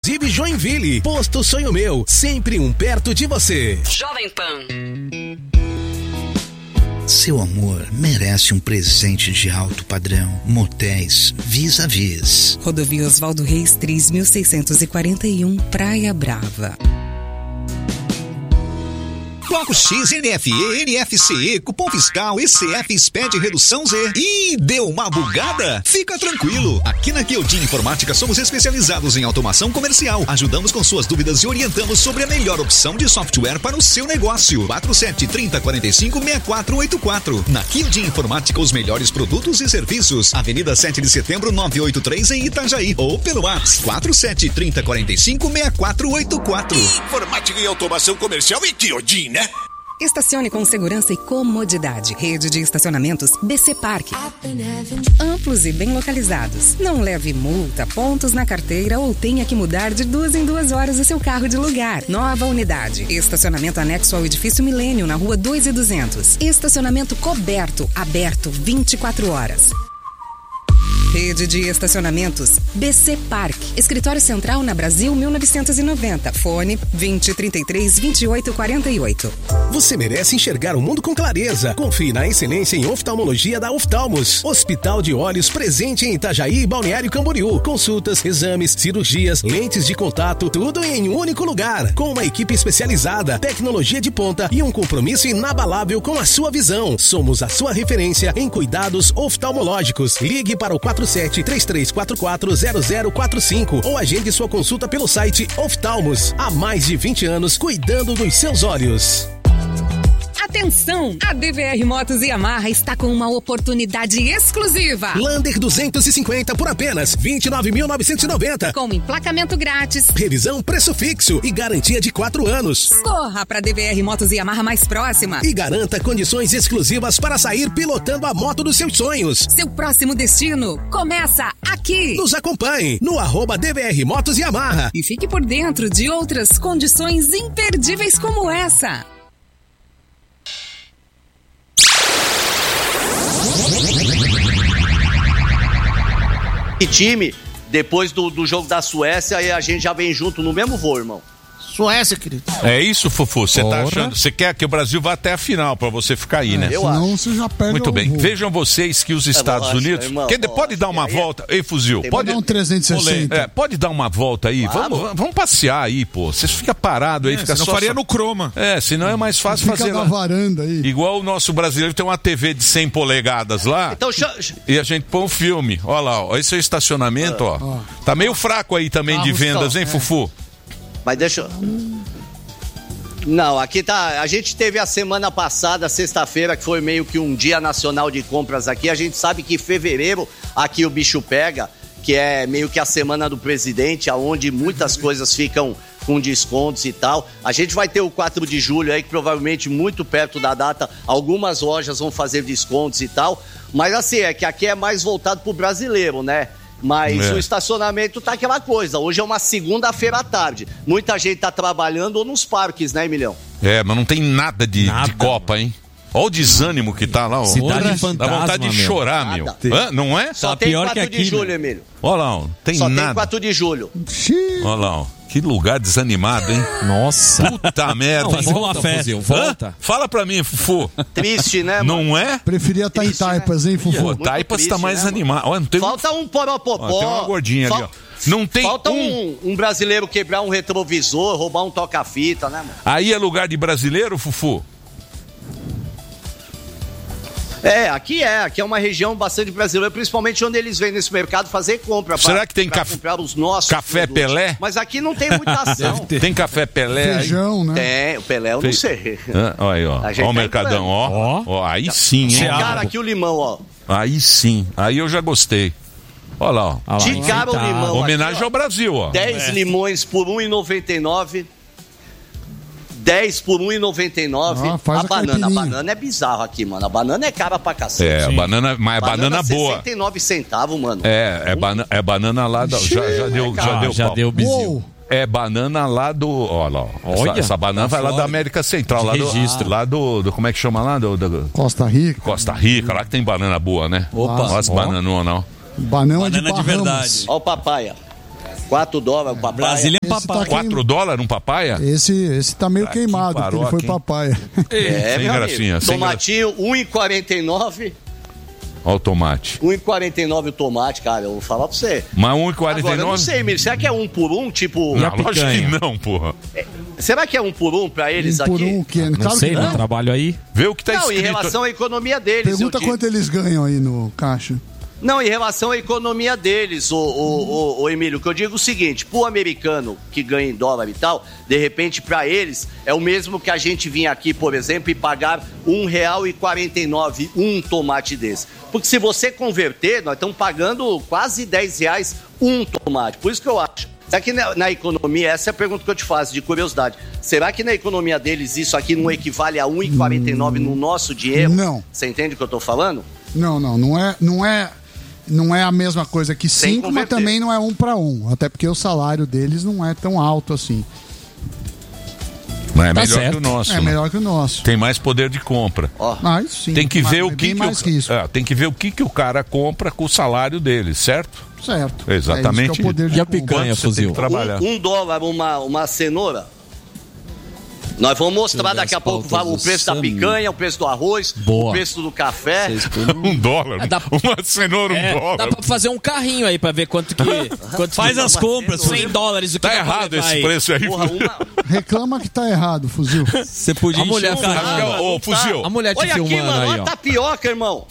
inclusive Joinville. Posto Sonho Meu, sempre um perto de você. Jovem Pan. Seu amor merece um presente de alto padrão. Motéis Vis-a-Vis. Rodovia Oswaldo Reis 3641, Praia Brava. Bloco X, NFE, NFCE, cupom fiscal, ECF, SPED, redução Z. Ih, deu uma bugada? Fica tranquilo. Aqui na Kyodin Informática somos especializados em automação comercial. Ajudamos com suas dúvidas e orientamos sobre a melhor opção de software para o seu negócio. 4730456484. Na Kyodin Informática, os melhores produtos e serviços. Avenida 7 de Setembro, 983 em Itajaí. Ou pelo WhatsApp 4730456484. Informática e automação comercial e Kyodin, né? Estacione com segurança e comodidade. Rede de estacionamentos BC Parque. Amplos e bem localizados. Não leve multa, pontos na carteira ou tenha que mudar de 2 em 2 horas o seu carro de lugar. Nova unidade. Estacionamento anexo ao edifício Milênio, na rua 2.200. Estacionamento coberto, aberto 24 horas. Rede de estacionamentos BC Park. Escritório Central na Brasil 1990. Fone 2033-2848. Você merece enxergar o mundo com clareza. Confie na excelência em oftalmologia da Oftalmos. Hospital de Olhos presente em Itajaí e Balneário Camboriú. Consultas, exames, cirurgias, lentes de contato, tudo em um único lugar. Com uma equipe especializada, tecnologia de ponta e um compromisso inabalável com a sua visão. Somos a sua referência em cuidados oftalmológicos. Ligue para o 47-3344-0045 ou agende sua consulta pelo site Oftalmos. Há mais de 20 anos cuidando dos seus olhos. Atenção! A DVR Motos e Yamaha está com uma oportunidade exclusiva. Lander 250 por apenas R$29.990. Com emplacamento grátis, revisão preço fixo e garantia de 4 anos. Corra para a DVR Motos e Yamaha mais próxima e garanta condições exclusivas para sair pilotando a moto dos seus sonhos. Seu próximo destino começa aqui. Nos acompanhe no @DVR Motos e Yamaha e fique por dentro de outras condições imperdíveis como essa. E time, depois do jogo da Suécia, aí a gente já vem junto no mesmo voo, irmão. Suécia, querido. É isso, Fufu, você tá achando, você quer que o Brasil vá até a final pra você ficar aí, né? Senão você já perde. Muito bem, voo. Vejam vocês que os Estados Unidos, pode dar uma volta, ei Fuzil, pode dar um 360. Pode dar uma volta aí, vamos passear aí, pô, vocês ficam parados aí, fica só faria no croma. Senão é mais fácil fica fazer na varanda aí. Igual o nosso brasileiro tem uma TV de 100 polegadas lá, então, e a gente põe um filme, olha lá, ó, esse é o estacionamento, ó, tá meio fraco aí também de vendas, hein, Fufu? Mas deixa eu... Não, aqui tá. A gente teve a semana passada, sexta-feira, que foi meio que um dia nacional de compras aqui. A gente sabe que fevereiro aqui o bicho pega, que é meio que a semana do presidente, onde muitas coisas ficam com descontos e tal. A gente vai ter o 4 de julho aí, que provavelmente muito perto da data, algumas lojas vão fazer descontos e tal. Mas assim, é que aqui é mais voltado pro brasileiro, né? Mas o estacionamento tá aquela coisa. Hoje é uma segunda-feira à tarde. Muita gente tá trabalhando ou nos parques, né, Emilhão? Mas não tem nada de Copa, hein? Olha o desânimo que tá lá, ó. Cidade fantasma, dá vontade de chorar, nada. meu. Não é? Só tem 4 de julho, Emílio. Olha lá, ó. Tem só nada. Só tem 4 de julho. Olha lá, ó. Que lugar desanimado, hein? Nossa. Puta merda. Fazer uma festa. Volta. Fala pra mim, Fufu. Triste, né, mano? Não é? Preferia estar em Taipas, né? Hein, Fufu? Pô, Taipas tá mais animado. Olha, não tem falta um poropopó. Tem uma gordinha ali, ó. Não tem falta um brasileiro quebrar um retrovisor, roubar um toca-fita, né, mano? Aí é lugar de brasileiro, Fufu? Aqui é uma região bastante brasileira, principalmente onde eles vêm nesse mercado fazer compra. Será que tem comprar os nossos café produtos. Pelé? Mas aqui não tem muita ação. Tem café Pelé? Feijão, né? Tem, o Pelé eu não sei. Olha aí, ó. Ó o Mercadão, ó. Aí sim, hein? Cara, aqui o limão, ó. Aí sim, aí eu já gostei. Olha lá, ó. De cara o limão. Homenagem aqui, ao Brasil, ó. 10 limões por R$1,99. 10 por R$1,99. A banana é bizarro aqui, mano. A banana é cara pra cacete. A banana, mas é banana boa. 69 centavos, mano. É banana lá da... Já deu bizil. É banana lá do... Olha lá. Essa banana vai lá da América Central. Lá do... Como é que chama lá? Costa Rica. Costa Rica. Lá que tem banana boa, né? Opa. Olha as bananas, não. Banana de verdade. Olha o papaya. $4 o papaya. Brasília é papaya. Tá $4 um papaya? Esse tá meio queimado, porque ele foi papaya. Sem gracinha. Tomatinho, R$1,49. Olha o tomate. R$1,49 o tomate, cara, eu vou falar pra você. Mas R$1,49? Agora, eu não sei, Emílio, será que é 1 por 1, tipo... Não, lógico que não, porra. Será que é 1 por 1 pra eles aqui? 1 por 1, que Não claro sei, que não trabalho aí. Vê o que tá escrito. Não, em relação à economia deles. Pergunta quanto eles ganham aí no caixa. Não, em relação à economia deles, o Emílio, que eu digo o seguinte, pro americano que ganha em dólar e tal, de repente pra eles é o mesmo que a gente vir aqui, por exemplo, e pagar R$1,49 um tomate desse. Porque se você converter, nós estamos pagando quase R$10 um tomate. Por isso que eu acho. Será que na economia, essa é a pergunta que eu te faço, de curiosidade, será que na economia deles isso aqui não equivale a R$1,49 no nosso dinheiro? Não. Você entende o que eu tô falando? Não é a mesma coisa que 5, mas também não é 1 para 1. Até porque o salário deles não é tão alto assim. Mas é melhor que o nosso. É melhor que o nosso. Tem mais poder de compra. Mas sim. Tem que ver o que tem que ver o que o cara compra com o salário dele, certo? Certo. Exatamente. É isso que é o poder de E a picanha, fuzil? Trabalhar. $1 uma cenoura. Nós vamos mostrar daqui a pouco o preço da picanha, o preço do arroz, o preço do café. $1. Uma cenoura, $1. Dá pra fazer um carrinho aí pra ver quanto faz as compras. $100. Tá errado esse preço aí. Reclama que tá errado, fuzil. Você podia encher o carrinho. Ô, fuzil. A mulher te olha filmando aqui, mano, aí, olha ó. a tapioca, irmão.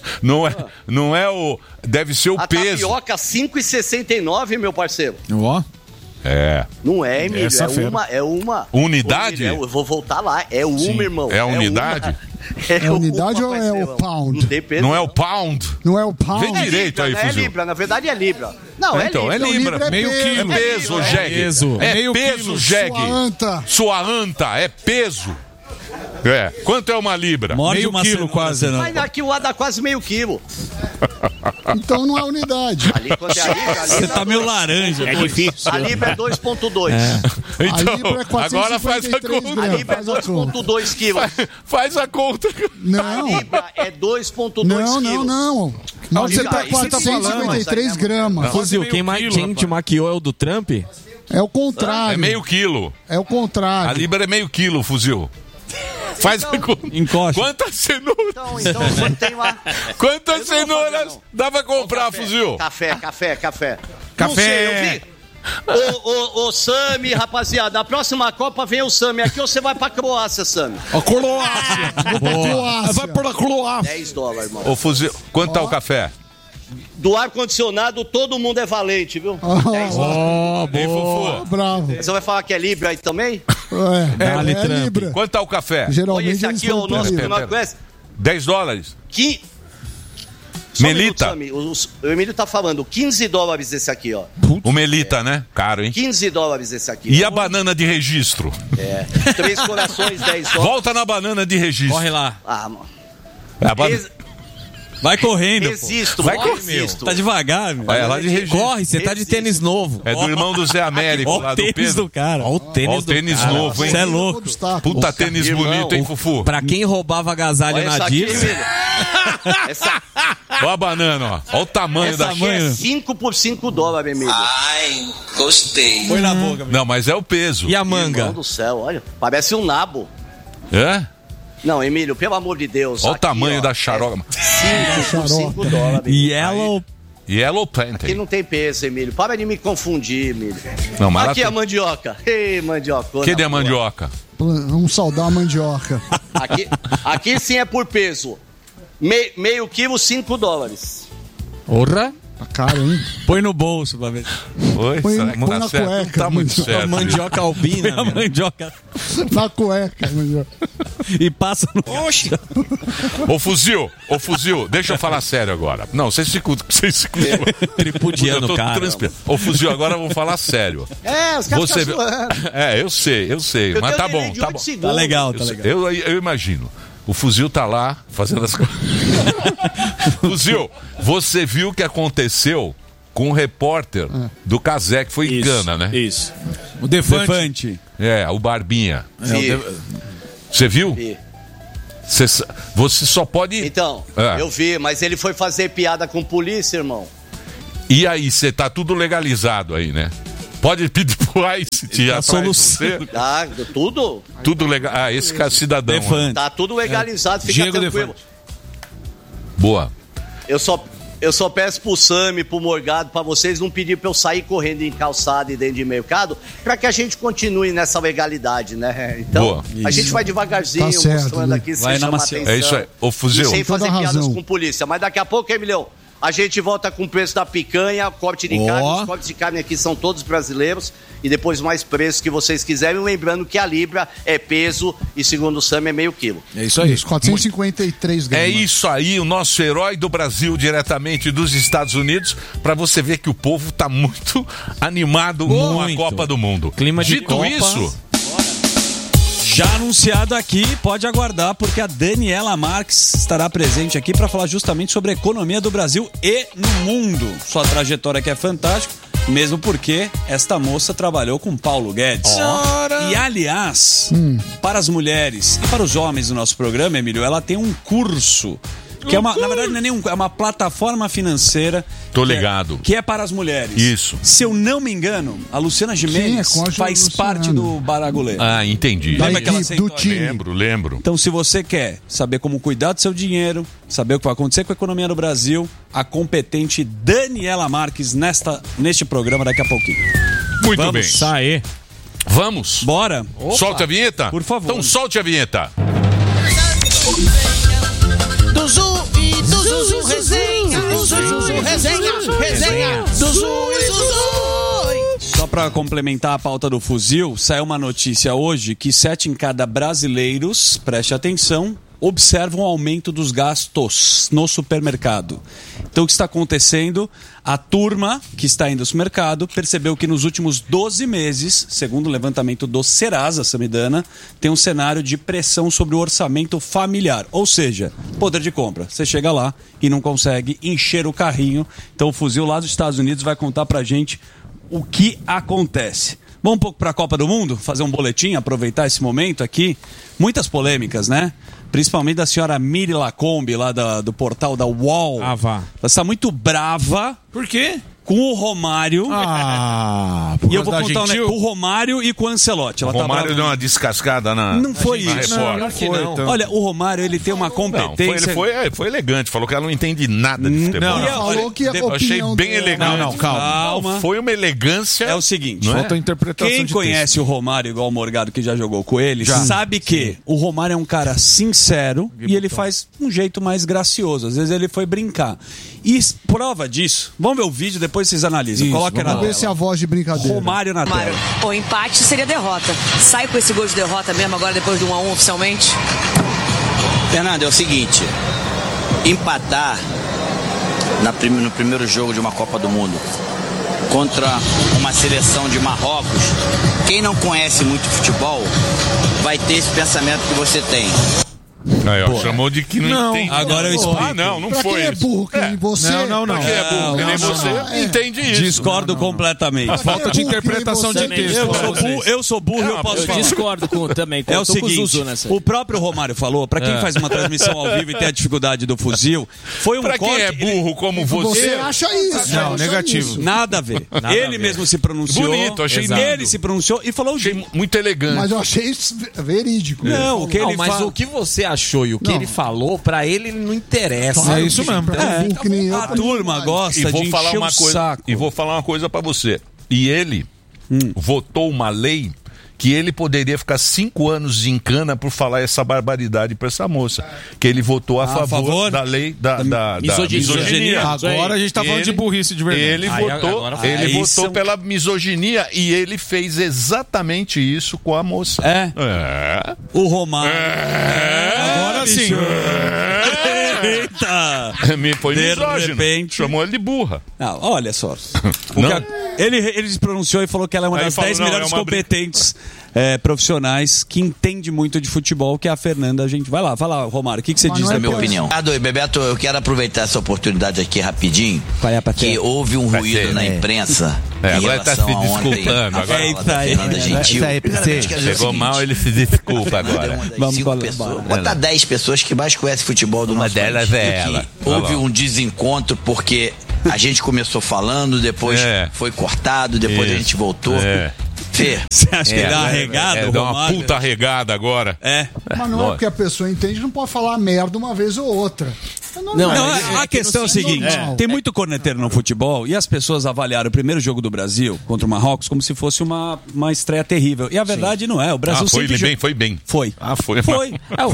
Não é o... Deve ser o a peso. A tapioca R$5,69, meu parceiro. Ó. É. Não é, Emílio, é uma... Unidade? Eu vou voltar lá, é uma, irmão. É a unidade? É unidade ou é o pound? Não é o pound? Não é o pound? Vê direito aí, fuzil. É libra, na verdade é libra. Não, então, é libra. Meio quilo. É peso, jegue. É peso, jegue. Sua anta, é peso. É. Quanto é uma libra? Meio quilo quase, não. Mas aqui o A dá quase meio quilo. Então não é unidade. Ali, quando é a libra, você tá meio laranja. É difícil. A libra é 2,2. Então, a libra é agora faz a conta. A libra é 2,2 quilos. Faz a conta. Não. A libra é 2,2 quilos. Não. Você tá 453 gramas. Fuzil, quem te maquiou é o do Trump? É o contrário. É meio quilo. É o contrário. A libra é meio quilo, fuzil. Faz a conta. Encosta. Quantas cenouras? Então quanto tem lá? Quantas cenouras dá pra comprar, fuzil? Café. Não sei, eu vi. Ô Sami, rapaziada, a próxima Copa vem o Sami aqui ou você vai pra Croácia, Sami? A Croácia. Vai pra Croácia. $10, irmão. Ô fuzil, quanto tá o café? Do ar-condicionado, todo mundo é valente, viu? Boa. Bravo. Você vai falar que é Libra aí também? É Libra. Quanto tá o café? Geralmente olha esse aqui, o nosso que nós conhece. $10? Só Melita. Um minuto, o Emílio tá falando, $15 esse aqui, ó. O Melita, né? Caro, hein? $15 esse aqui. E a banana de registro? 3 corações, $10. Volta na banana de registro. Corre lá. Mano. Vai correndo. Resisto, vai correndo. Tá devagar, meu. Vai lá de registro. Corre, você tá de tênis novo. É do irmão do Zé Américo, lá do Pedro. Olha o tênis do cara. Olha o tênis novo, hein? Você é louco. Puta tênis bonito, hein, Fufu? Pra quem roubava agasalho na Disney. Olha a banana, ó. Olha o tamanho da aqui é 5 por $5, Emílio. Ai, gostei. Põe na boca. Não, mas é o peso. E a manga? Meu Deus do céu, olha. Parece um nabo. É? Não, Emílio, pelo amor de Deus. Olha o tamanho da xaroca. 5 por $5. Yellow Plantain. Aqui não tem peso, Emílio. Para de me confundir, Emílio. Não, mas aqui é a mandioca. Ei, mandioca. Cadê a mandioca? Vamos saudar a mandioca. Aqui sim é por peso. Meio quilo, $5. Porra. Tá caro, hein? Põe no bolso pra ver. Põe na cueca. Não tá muito certo. Mandioca albina. A mandioca. Na cueca, mandioca. E passa no... Oxi. Ô fuzil, deixa eu falar sério agora. Não, vocês ficam tripudiando, cara. Ô fuzil, agora vamos falar sério. Os caras ficam zoando. Eu sei. Mas tá bom. Tá legal. Eu imagino. O fuzil tá lá fazendo as coisas. Fuzil, você viu o que aconteceu com o repórter do Cazé, que foi em Gana, né? Isso. O Defante. O Barbinha. Você viu? Vi. Você só pode... Então, eu vi, mas ele foi fazer piada com polícia, irmão. E aí, você tá tudo legalizado aí, né? Pode pedir pro Ice tirar você? Tá, tudo. Tudo legal. Esse cara é cidadão. Tá tudo legalizado, fica Diego tranquilo. Boa. Eu só peço pro Sami, pro Morgado, pra vocês não pedir pra eu sair correndo em calçada e dentro de mercado, pra que a gente continue nessa legalidade, né? Então, a gente vai devagarzinho, tá certo, mostrando né? aqui, sem chamar atenção. É isso aí. Ô, Fuzil. E sem fazer piadas razão. com polícia. Mas daqui a pouco, Emilhão, a gente volta com o preço da picanha, corte de carne. Os cortes de carne aqui são todos brasileiros. E depois mais preço que vocês quiserem. Lembrando que a libra é peso e, segundo o Sam, é meio quilo. É isso aí. 453 gramas. É isso aí, o nosso herói do Brasil, diretamente dos Estados Unidos, pra você ver que o povo tá muito animado com a Copa do Mundo. Clima de Dito Copa. isso... Já anunciado aqui, pode aguardar, porque a Daniela Marques estará presente aqui para falar justamente sobre a economia do Brasil e no mundo. Sua trajetória aqui é fantástica, mesmo porque esta moça trabalhou com Paulo Guedes. E, aliás, para as mulheres e para os homens do nosso programa, Emílio, ela tem um curso... Que é uma, na verdade, não é é uma plataforma financeira. Tô ligado. Que é para as mulheres. Isso. Se eu não me engano, a Luciana Gimenez faz parte do Baragolê. Ah, entendi. Lembra que ela sentou ali? Lembro. Então, se você quer saber como cuidar do seu dinheiro, saber o que vai acontecer com a economia do Brasil, a competente Daniela Marques neste programa daqui a pouquinho. Muito bem. Sair. Vamos? Bora. Solta a vinheta? Por favor. Então solte a vinheta. Do Zu e do Zuzu resenha, do Zuzu resenha, do Zu e Zuzu. Só para complementar a pauta do fuzil, saiu uma notícia hoje que 7 em cada brasileiros, preste atenção, observam o aumento dos gastos no supermercado. Então, o que está acontecendo? A turma que está indo ao supermercado percebeu que nos últimos 12 meses, segundo o levantamento do Serasa Samidana, tem um cenário de pressão sobre o orçamento familiar. Ou seja, poder de compra. Você chega lá e não consegue encher o carrinho. Então, o fuzil lá dos Estados Unidos vai contar pra gente o que acontece. Vamos um pouco para a Copa do Mundo? Fazer um boletim, aproveitar esse momento aqui. Muitas polêmicas, né? Principalmente da senhora Miri Lacombe, lá do portal da UOL. Ah, vá. Ela está muito brava. Por quê? Com o Romário. Por E eu vou causa da contar Gentil? com o Romário e com o Ancelotti. Ela O Romário tá deu uma descascada na... Não foi na isso. repórter. Não foi, então. Olha, o Romário, ele tem uma competência... Ele foi elegante, falou que ela não entende nada de futebol. Não, falou que a Eu achei opinião bem dela- elegante. Não, calma. Foi uma elegância. É o seguinte, Não é? Falta interpretação quem de conhece o Romário, igual o Morgado que já jogou com ele, sabe que o Romário é um cara sincero e ele faz um jeito mais gracioso. Às vezes ele foi brincar. E prova disso, vamos ver o vídeo, depois vocês analisam. Isso, Coloca na Vamos ver se tela. a voz de brincadeira. Romário na tela. O empate seria derrota. Sai com esse gol de derrota mesmo agora depois do 1-1 oficialmente? Fernando, é o seguinte, empatar no primeiro jogo de uma Copa do Mundo contra uma seleção de Marrocos, quem não conhece muito futebol vai ter esse pensamento que você tem. Aí, ó, chamou de que não entende. Agora eu explico. Ah, não Pra foi quem é isso. burro, que nem você. Não. Pra quem é burro, que nem você, entende isso. Discordo completamente. Falta de interpretação de texto. Eu sou burro e eu posso Eu falar. discordo também. É o Tô com seguinte, Zuzu nessa. o próprio Romário falou, pra quem faz uma transmissão ao vivo e tem a dificuldade do fuzil, foi um Pra corte... quem é burro como Você você... acha isso? Não, acha negativo. isso. Nada a ver. Nada Ele a ver. mesmo se pronunciou. Bonito, achei lindo. Ele se pronunciou e falou... Achei muito elegante. Mas eu achei isso verídico. Não, o que ele mas fala... o que você achou e o que Não. ele falou, pra ele não interessa. Claro É isso que mesmo. pra um burro que nem eu, A turma gosta E vou de falar encher uma o coisa. saco. E vou falar uma coisa pra você. E ele votou uma lei que ele poderia ficar 5 anos em cana por falar essa barbaridade pra essa moça. Que ele votou a favor da lei da misoginia. Agora a gente tá falando de burrice de verdade. Ele votou pela misoginia e ele fez exatamente isso com a moça. É. O Romário. Agora sim. Eita! Foi De misógino. repente- Chamou ele de burra. Não, olha só. Não? Ele se pronunciou e falou que ela é uma Aí das falou, 10 não, melhores é uma competentes profissionais que entende muito de futebol, que é a Fernanda. A gente vai lá, Romário, o que você diz Essa é da a minha opinião. Bebeto, eu quero aproveitar essa oportunidade aqui rapidinho, que houve um ruído na imprensa em agora tá relação se a ontem, desculpando. a Agora fala da Fernanda Gentil. Primeiramente, quero dizer o Pegou seguinte, mal, ele se desculpa agora. Bota 10 pessoas que mais conhecem futebol do nosso país. delas é E que ela. Houve um desencontro porque A gente começou falando, depois foi cortado, depois a gente voltou. Fê, você acha que ele dá uma regada? Dá uma puta regada agora. Mas não é porque a pessoa entende, não pode falar merda uma vez ou outra. A questão é o seguinte: tem muito corneteiro no futebol e as pessoas avaliaram o primeiro jogo do Brasil contra o Marrocos como se fosse uma estreia terrível. E a verdade não é. O Brasil foi sempre bem, foi bem. Foi. Foi. Foi.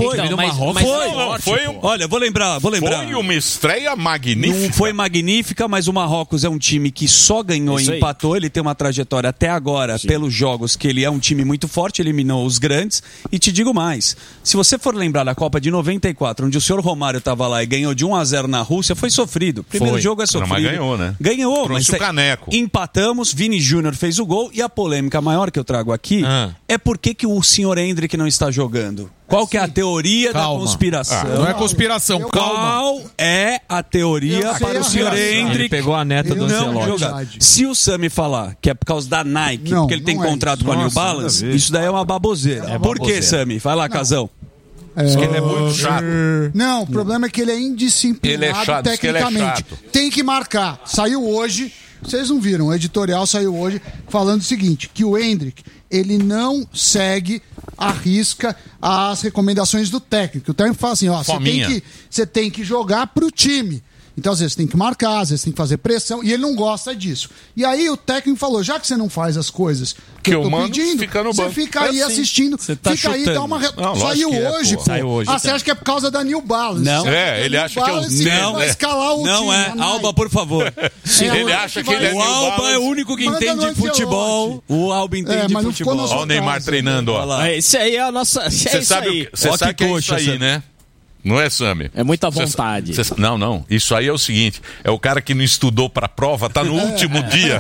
Foi. Olha, eu vou lembrar. Foi uma estreia magnífica. Não foi magnífica, mas o Marrocos é um time que só ganhou e empatou. Ele tem uma trajetória até agora, pelos jogos, que ele é um time muito forte, eliminou os grandes. E te digo mais, se você for lembrar da Copa de 94, onde o senhor Romário estava lá e ganhou de 1-0 na Rússia, foi sofrido. Primeiro jogo é sofrido. Mas ganhou, né? Ganhou, trouxe mas o caneco. Empatamos, Vini Júnior fez o gol e a polêmica maior que eu trago aqui é por que o senhor Endrick não está jogando. Qual que é a teoria da conspiração? Não é conspiração, Qual é a teoria para o senhor Endrick? Ele pegou a neta do Ancelotti. Se o Sami falar que é por causa da Nike, porque ele tem contrato com a New Balance, isso daí é uma baboseira. Por que, Sami? Vai lá, Casão. Diz que ele é muito chato. Não, o problema é que ele é indisciplinado ele é chato, tecnicamente. Ele é chato. Tem que marcar. Saiu hoje, vocês não viram, o editorial saiu hoje falando o seguinte, que o Endrick, ele não segue à risca as recomendações do técnico. O técnico fala assim, ó, você tem que jogar pro time. Então, às vezes, você tem que marcar, às vezes tem que fazer pressão, e ele não gosta disso. E aí o técnico falou, já que você não faz as coisas que eu tô pedindo, fica no banco. você fica aí assistindo, fica aí, dá uma... Saiu hoje, pô. Você acha que é por causa da New Balance? Não. Ele acha que é o... Não, vai escalar o não time. Alba, por favor. Ele acha que ele é o Alba é o único que entende de futebol. O Alba entende de futebol. Olha o Neymar treinando, ó. Isso aí é a nossa... Você sabe que é isso aí, né? Não é, Sami? É muita vontade. Não. Isso aí é o seguinte: é o cara que não estudou pra prova, tá no último dia.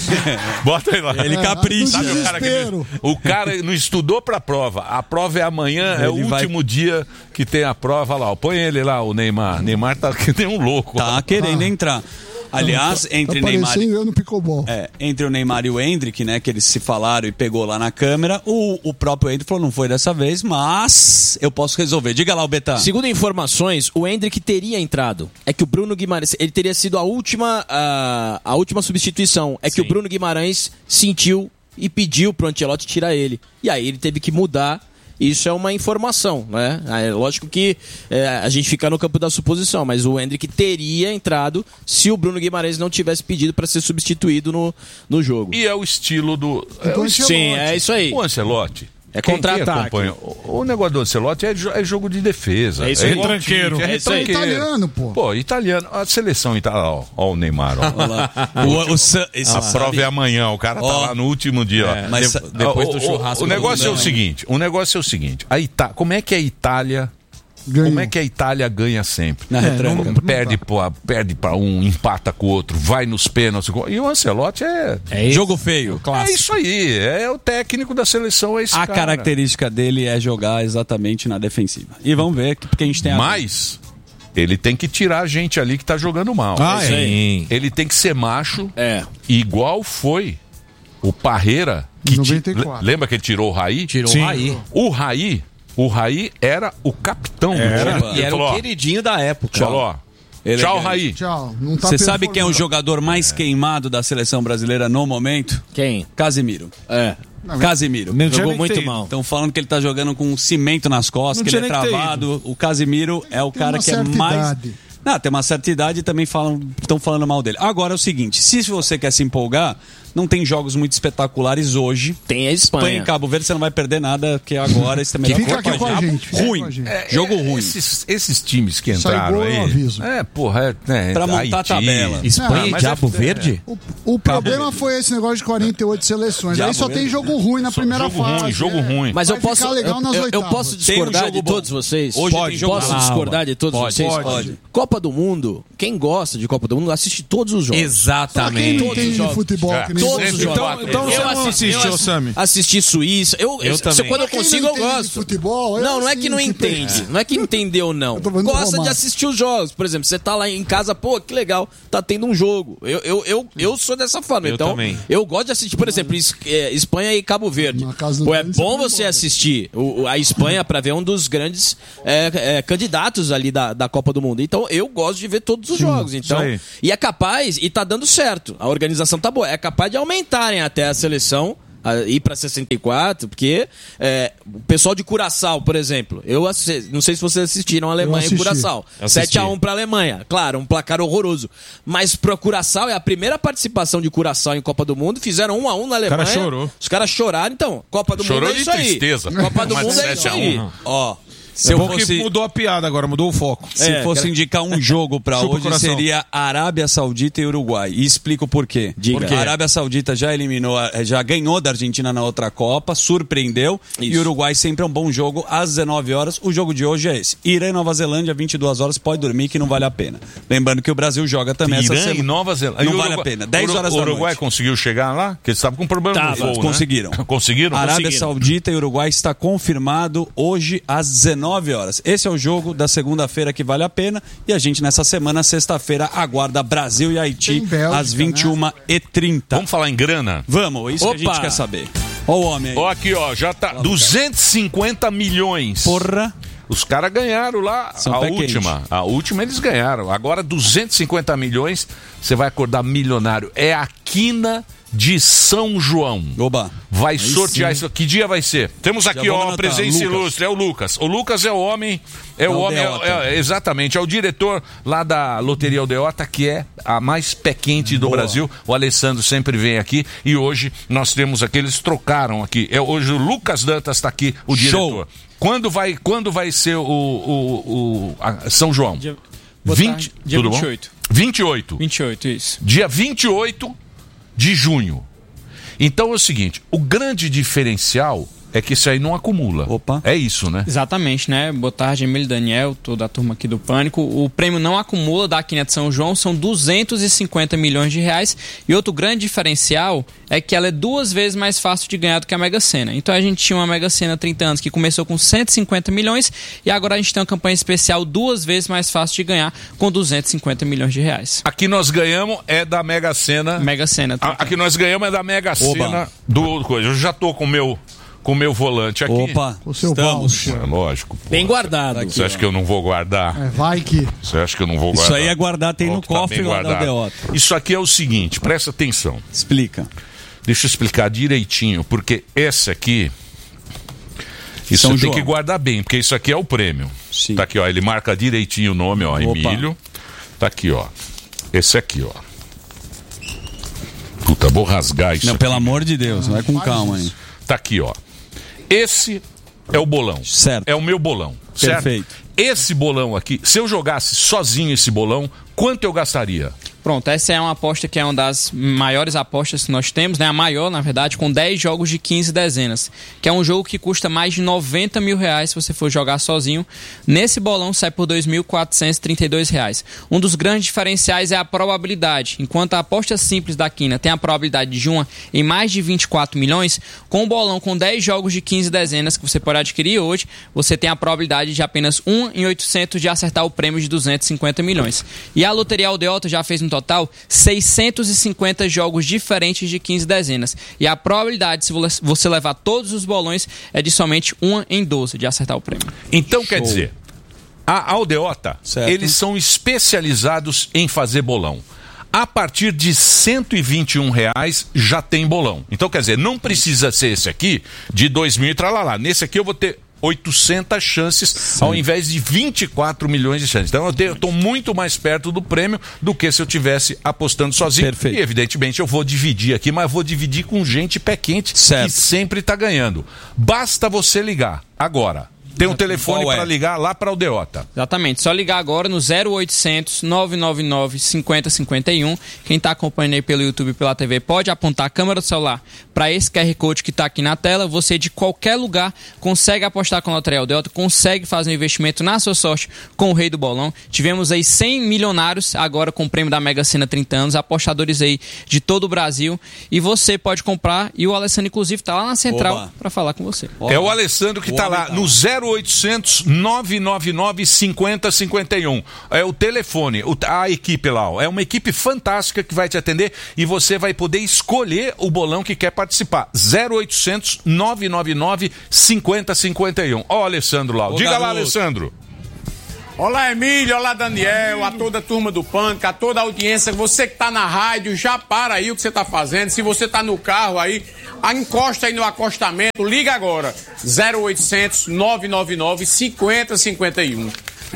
Bota aí lá. Ele capricha. Sabe o cara não estudou pra prova. A prova é amanhã, é o último dia que tem a prova lá. Põe ele lá, o Neymar. Neymar tá que nem um louco. Tá querendo entrar. Aliás, entre Neymar eu no pickleball. Entre o Neymar e o Endrick, né, que eles se falaram e pegou lá na câmera, o próprio Endrick falou, não foi dessa vez, mas eu posso resolver. Diga lá, o Betão. Segundo informações, o Endrick teria entrado. É que o Bruno Guimarães, ele teria sido a última substituição. É que o Bruno Guimarães sentiu e pediu pro Ancelotti tirar ele. E aí ele teve que mudar. Isso é uma informação, né? É lógico que a gente fica no campo da suposição, mas o Endrick teria entrado se o Bruno Guimarães não tivesse pedido para ser substituído no jogo. E é o estilo do... Sim, é isso aí. O Ancelotti... É contra-ataque. O negócio do Ancelotti é jogo de defesa. É isso aí. Tranqueiro. É italiano, pô. Pô, italiano. A seleção italiana. Ó o Neymar. Ó lá. A prova é amanhã. O cara tá lá no último dia. Mas depois do churrasco. O negócio é o seguinte. Como é que a Itália... Ganhou. Como é que a Itália ganha sempre? Perde para um, empata com o outro, vai nos pênaltis. E o Ancelotti é jogo feio, clássico. É isso aí, é o técnico da seleção, é esse cara. A característica dele é jogar exatamente na defensiva. E vamos ver, porque a gente tem... Mas ele tem que tirar a gente ali que tá jogando mal. Sim. Ele tem que ser macho, igual foi o Parreira. Que 94. Lembra que ele tirou o Raí? O Raí era o capitão do time. E era o queridinho da época. Tchau, Raí. Tchau. Você sabe quem é o jogador mais queimado da seleção brasileira no momento? Quem? Casemiro. Casemiro. Jogou muito mal. Estão falando que ele tá jogando com um cimento nas costas, que ele é travado. O Casemiro é o cara que é mais... Não, tem uma certa idade e também estão falando mal dele. Agora é o seguinte, se você quer se empolgar, não tem jogos muito espetaculares hoje. Tem a Espanha. Põe em Cabo Verde, você não vai perder nada, que agora esse é melhor. Fica aqui com a gente. Ruim. Jogo ruim. Esses times que entraram aí... Pra montar a tabela. Espanha e Cabo Verde? O problema foi esse negócio de 48 seleções. Aí só tem jogo ruim na primeira fase. Jogo ruim. Mas eu posso discordar de todos vocês? Hoje posso discordar de todos vocês? Pode. Copa do Mundo, quem gosta de Copa do Mundo assiste todos os jogos. Exatamente. Quem não entende de futebol, que nem todos os jogos. Então você não assiste, ô Sami? Assisti Suíça. Eu também. Quando eu consigo, eu gosto. Futebol, não é que não entende. Não é que entendeu, não. Gosta de assistir os jogos. Por exemplo, você tá lá em casa, pô, que legal, tá tendo um jogo. Eu sou dessa forma. Eu Então, também. eu gosto de assistir, por exemplo, Espanha e Cabo Verde. Pô, é bom você assistir a Espanha pra ver um dos grandes candidatos ali da Copa do Mundo. Então, eu gosto de ver todos os jogos. Então, e é capaz, e tá dando certo. A organização tá boa. É capaz de aumentarem até a seleção, ir para 64, porque o pessoal de Curaçao, por exemplo, não sei se vocês assistiram a Alemanha e Curaçao. 7-1 para a Alemanha. Claro, um placar horroroso. Mas para Curaçao, é a primeira participação de Curaçao em Copa do Mundo. Fizeram 1-1 na Alemanha. O cara chorou. Os caras choraram. Então, Copa do Mundo é isso aí. Tristeza. Copa do Mundo é isso aí. Ó. Se eu fosse... que mudou a piada agora, mudou o foco. Se fosse indicar um jogo para hoje, seria Arábia Saudita e Uruguai. E explico por quê. Porque a Arábia Saudita já ganhou da Argentina na outra Copa, surpreendeu. Isso. E o Uruguai sempre é um bom jogo às 19 horas. O jogo de hoje é esse. Irã e Nova Zelândia, 22 horas, pode dormir que não vale a pena. Lembrando que o Brasil joga também essa semana. Irã e Nova Zelândia. Não vale a pena. 10 horas da noite. O Uruguai conseguiu chegar lá? Porque eles estavam com problema no voo, conseguiram. Né? Conseguiram? Arábia Saudita e Uruguai está confirmado hoje às 19 horas. Esse é o jogo da segunda-feira que vale a pena. E a gente, nessa semana, sexta-feira, aguarda Brasil e Haiti Bélgica, às 21h30. Vamos falar em grana? Vamos, isso que a gente quer saber. Ó o homem aí. Ó aqui, ó, já tá 250 milhões. Porra. Os caras ganharam lá a última eles ganharam. Agora 250 milhões, você vai acordar milionário. É a quina de São João. Oba. Vai sortear isso. Que dia vai ser? Temos aqui, ó, a presença ilustre, é o Lucas. O Lucas é o homem, exatamente, é o diretor lá da Loteria Aldeota, que é a mais pé quente do Brasil. O Alessandro sempre vem aqui e hoje nós temos aqui, eles trocaram aqui. Hoje o Lucas Dantas está aqui, o diretor. Quando vai ser a São João? Dia 28. 28. 28, isso. Dia 28 de junho. Então é o seguinte, o grande diferencial é que isso aí não acumula. Opa. É isso, né? Exatamente, né? Boa tarde, Emílio, Daniel, toda a turma aqui do Pânico. O prêmio não acumula da Quina de São João, são 250 milhões de reais. E outro grande diferencial é que ela é 2 vezes mais fácil de ganhar do que a Mega Sena. Então a gente tinha uma Mega Sena há 30 anos que começou com 150 milhões e agora a gente tem uma campanha especial 2 vezes mais fácil de ganhar com 250 milhões de reais. Aqui nós ganhamos é da Mega Sena. Mega Sena. Aqui nós ganhamos é da Mega Sena do coisa. Eu já tô com o meu volante aqui. Opa, o seu voucher. É lógico. Pô. Bem guardado. Aqui, você acha que eu não vou guardar? Vai que. Você acha que eu não vou guardar? Isso aí é guardar, tem no cofre lá da Aldeota. Isso aqui é o seguinte, presta atenção. Explica. Deixa eu explicar direitinho, porque esse aqui... Isso você tem que guardar bem, porque isso aqui é o prêmio. Sim. Tá aqui, ó, ele marca direitinho o nome, ó, Emílio. Tá aqui, ó. Esse aqui, ó. Puta, vou rasgar isso. Não, pelo amor de Deus, vai com calma aí. Tá aqui, ó. Esse é o bolão. Certo. É o meu bolão. Certo? Perfeito. Esse bolão aqui, se eu jogasse sozinho esse bolão, quanto eu gastaria? Pronto, essa é uma aposta que é uma das maiores apostas que nós temos, né? A maior, na verdade, com 10 jogos de 15 dezenas. Que é um jogo que custa mais de 90 mil reais se você for jogar sozinho. Nesse bolão sai por 2.432 reais. Um dos grandes diferenciais é a probabilidade. Enquanto a aposta simples da Quina tem a probabilidade de uma em mais de 24 milhões, com o bolão com 10 jogos de 15 dezenas que você pode adquirir hoje, você tem a probabilidade de apenas 1 em 800 de acertar o prêmio de 250 milhões. E a Loteria Aldeota já fez um total 650 jogos diferentes de 15 dezenas. E a probabilidade, se você levar todos os bolões, é de somente 1 em 12 de acertar o prêmio. Então, quer dizer, a Aldeota, eles são especializados em fazer bolão. A partir de R$121 já tem bolão. Então, quer dizer, não precisa ser esse aqui de 2.000 e tralalá. Nesse aqui eu vou ter 800 chances ao invés de 24 milhões de chances. Então eu estou muito mais perto do prêmio do que se eu estivesse apostando sozinho. Perfeito. E evidentemente eu vou dividir aqui, mas vou dividir com gente pé quente que sempre está ganhando. Basta você ligar agora Tem um telefone para ligar lá para Aldeota. Exatamente, só ligar agora no 0800 999 5051. Quem está acompanhando aí pelo YouTube e pela TV pode apontar a câmera do celular para esse QR Code que está aqui na tela. Você de qualquer lugar consegue apostar com a Loteria Aldeota, consegue fazer um investimento na sua sorte com o Rei do Bolão. Tivemos aí 100 milionários agora com o prêmio da Mega Sena 30 anos, apostadores aí de todo o Brasil. E você pode comprar, e o Alessandro inclusive está lá na central para falar com você. É o Alessandro que está lá no 0800 999 5051. É o telefone, a equipe lá. É uma equipe fantástica que vai te atender e você vai poder escolher o bolão que quer participar. 0800 999 5051. Ó, Alessandro lá. Diga lá, Alessandro. Olá, Emílio, olá, Daniel, a toda a turma do Pânico, a toda a audiência. Você que tá na rádio, já para aí o que você tá fazendo. Se você tá no carro aí, encosta aí no acostamento, liga agora. 0800 999 5051.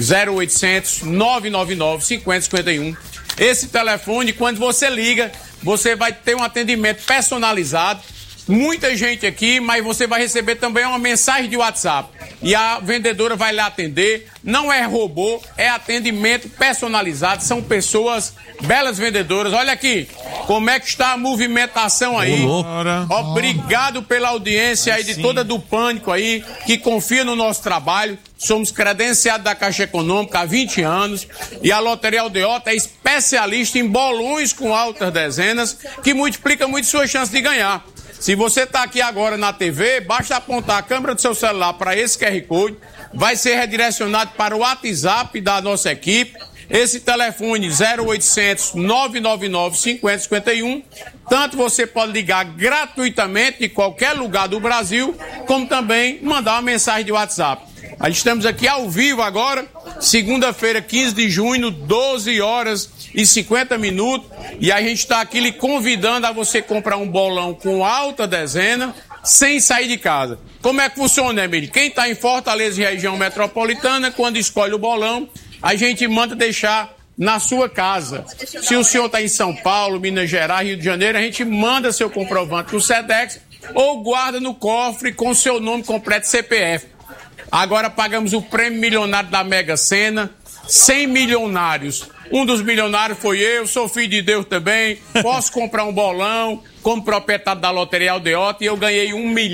0800 999 5051. Esse telefone, quando você liga, você vai ter um atendimento personalizado. Muita gente aqui, mas você vai receber também uma mensagem de WhatsApp. E a vendedora vai lhe atender. Não é robô, é atendimento personalizado. São pessoas, belas vendedoras. Olha aqui, como é que está a movimentação aí. Obrigado pela audiência aí de toda do Pânico aí, que confia no nosso trabalho. Somos credenciados da Caixa Econômica há 20 anos. E a Loteria Aldeota é especialista em bolões com altas dezenas, que multiplica muito sua chance de ganhar. Se você está aqui agora na TV, basta apontar a câmera do seu celular para esse QR Code, vai ser redirecionado para o WhatsApp da nossa equipe, esse telefone 0800 999 5051, tanto você pode ligar gratuitamente de qualquer lugar do Brasil, como também mandar uma mensagem de WhatsApp. Estamos aqui ao vivo agora, segunda-feira, 15 de junho, 12 horas e 50 minutos, e a gente está aqui lhe convidando a você comprar um bolão com alta dezena, sem sair de casa. Como é que funciona, Emílio? Quem está em Fortaleza e região metropolitana, quando escolhe o bolão, a gente manda deixar na sua casa. Se o senhor está em São Paulo, Minas Gerais, Rio de Janeiro, a gente manda seu comprovante no SEDEX ou guarda no cofre com seu nome completo CPF. Agora pagamos o prêmio milionário da Mega Sena, 100 milionários. Um dos milionários foi eu, sou filho de Deus também, posso comprar um bolão como proprietário da Loteria Aldeota e eu ganhei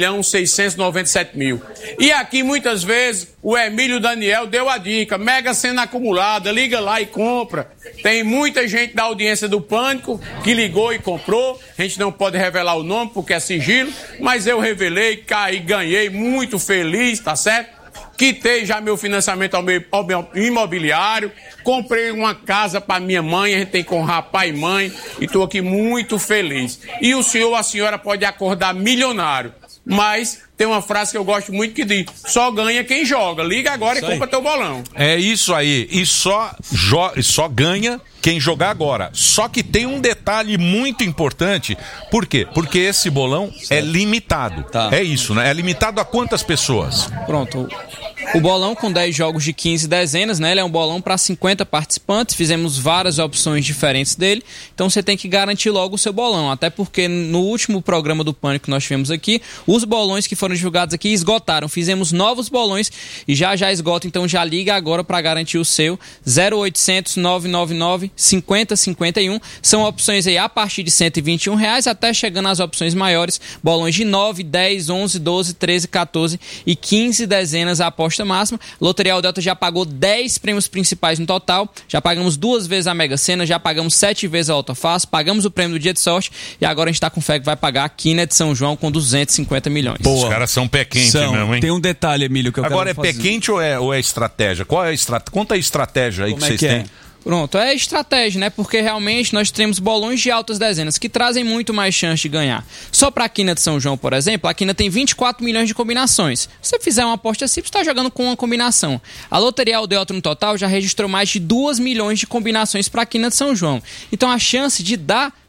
1.697.000. E aqui muitas vezes o Emílio Daniel deu a dica, Mega Sena acumulada, liga lá e compra. Tem muita gente da audiência do Pânico que ligou e comprou, a gente não pode revelar o nome porque é sigilo, mas eu revelei, caí, ganhei, muito feliz, tá certo? Quitei já meu financiamento ao meu imobiliário, comprei uma casa para minha mãe, a gente tem que honrar pai e mãe, e estou aqui muito feliz. E o senhor, a senhora pode acordar milionário, mas tem uma frase que eu gosto muito que diz, só ganha quem joga, liga agora e compra teu bolão. É isso aí, e só ganha quem jogar agora. Só que tem um detalhe muito importante, por quê? Porque esse bolão é limitado, é isso, né? É limitado a quantas pessoas? Pronto. O bolão com 10 jogos de 15 dezenas, né? Ele é um bolão para 50 participantes. Fizemos várias opções diferentes dele. Então você tem que garantir logo o seu bolão. Até porque no último programa do Pânico que nós tivemos aqui, os bolões que foram divulgados aqui esgotaram. Fizemos novos bolões e já esgota. Então já liga agora para garantir o seu. 0800 999 5051. São opções aí a partir de R$121 até chegando às opções maiores. Bolões de 9, 10, 11, 12, 13, 14 e 15 dezenas a aposta máxima. Loteria Aldeota já pagou 10 prêmios principais no total. Já pagamos 2 vezes a Mega Sena, já pagamos 7 vezes a Autofácil, pagamos o prêmio do Dia de Sorte e agora a gente está com fé que vai pagar aqui na de São João com 250 milhões. Os caras são pé quente mesmo, hein? Tem um detalhe, Emílio, que eu agora quero fazer. Agora é pé quente ou é estratégia? Qual é a estratégia? Conta a estratégia aí que vocês têm. Pronto, é estratégia, né? Porque realmente nós temos bolões de altas dezenas que trazem muito mais chance de ganhar. Só para a Quina de São João, por exemplo, a Quina tem 24 milhões de combinações. Se você fizer uma aposta simples, você está jogando com uma combinação. A Loteria Aldeota no total já registrou mais de 2 milhões de combinações para a Quina de São João. Então a chance de dar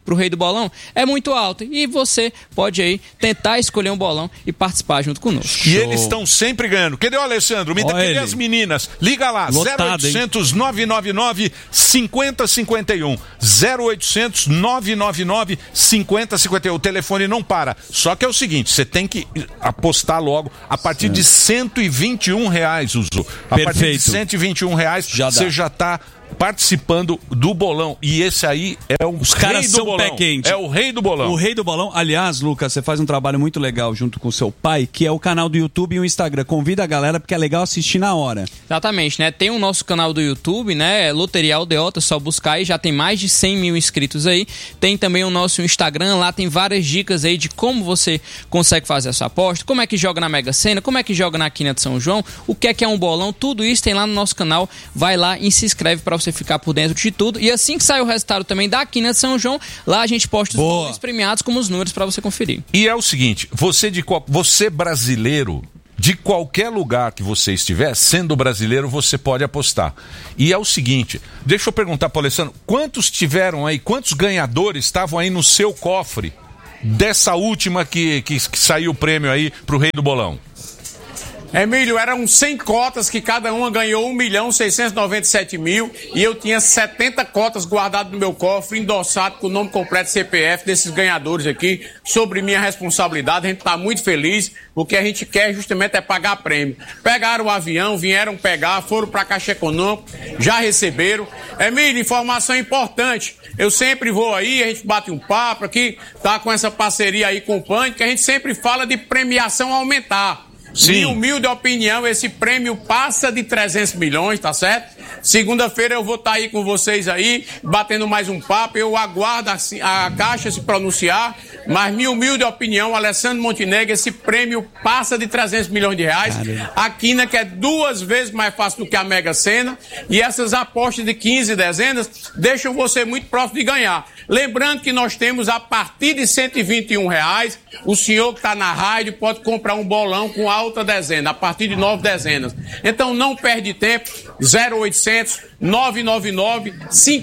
pro Rei do Bolão é muito alta. E você pode aí tentar escolher um bolão e participar junto conosco. E eles estão sempre ganhando. Cadê o Alessandro? Cadê as meninas? Liga lá, Lotado, 0800 999 5051. 0800 999 5051. O telefone não para. Só que é o seguinte, você tem que apostar logo a partir de R$121, Uso. A partir de R$121 você já está participando do bolão. E esse aí é o Os rei caras do são bolão. pé quente. É o rei do bolão. O rei do bolão. Aliás, Lucas, você faz um trabalho muito legal junto com o seu pai, que é o canal do YouTube e o Instagram. Convida a galera porque é legal assistir na hora. Exatamente, né? Tem o nosso canal do YouTube, né? Loteria Aldeota, só buscar aí, já tem mais de 100 mil inscritos aí. Tem também o nosso Instagram, lá tem várias dicas aí de como você consegue fazer a sua aposta, como é que joga na Mega Sena, como é que joga na Quina de São João, o que é um bolão, tudo isso tem lá no nosso canal. Vai lá e se inscreve para você ficar por dentro de tudo. E assim que sai o resultado também da Quina de São João, lá a gente posta os bolões premiados como os números para você conferir. E é o seguinte, você brasileiro, de qualquer lugar que você estiver, sendo brasileiro, você pode apostar. E é o seguinte, deixa eu perguntar para o Alessandro, quantos ganhadores estavam aí no seu cofre dessa última que saiu o prêmio aí pro Rei do Bolão? Emílio, eram 100 cotas que cada uma ganhou 1.697.000 e eu tinha 70 cotas guardadas no meu cofre, endossado com o nome completo CPF desses ganhadores aqui, sobre minha responsabilidade. A gente está muito feliz, porque a gente quer justamente é pagar prêmio. Pegaram o avião, vieram pegar, foram para a Caixa Econômica, já receberam. Emílio, informação importante, eu sempre vou aí, a gente bate um papo aqui, tá com essa parceria aí com o Pânico, que a gente sempre fala de premiação aumentar. Sim. Minha humilde opinião, esse prêmio passa de 300 milhões, tá certo? Segunda-feira eu vou estar aí com vocês aí, batendo mais um papo. Eu aguardo a Caixa se pronunciar, mas minha humilde opinião, Alessandro Montenegro, esse prêmio passa de 300 milhões de reais. A Quina, que é 2 vezes mais fácil do que a Mega Sena, e essas apostas de 15 dezenas deixam você muito próximo de ganhar. Lembrando que nós temos a partir de R$121, o senhor que está na rádio pode comprar um bolão com alta dezena, a partir de 9 dezenas. Então não perde tempo, 0800 999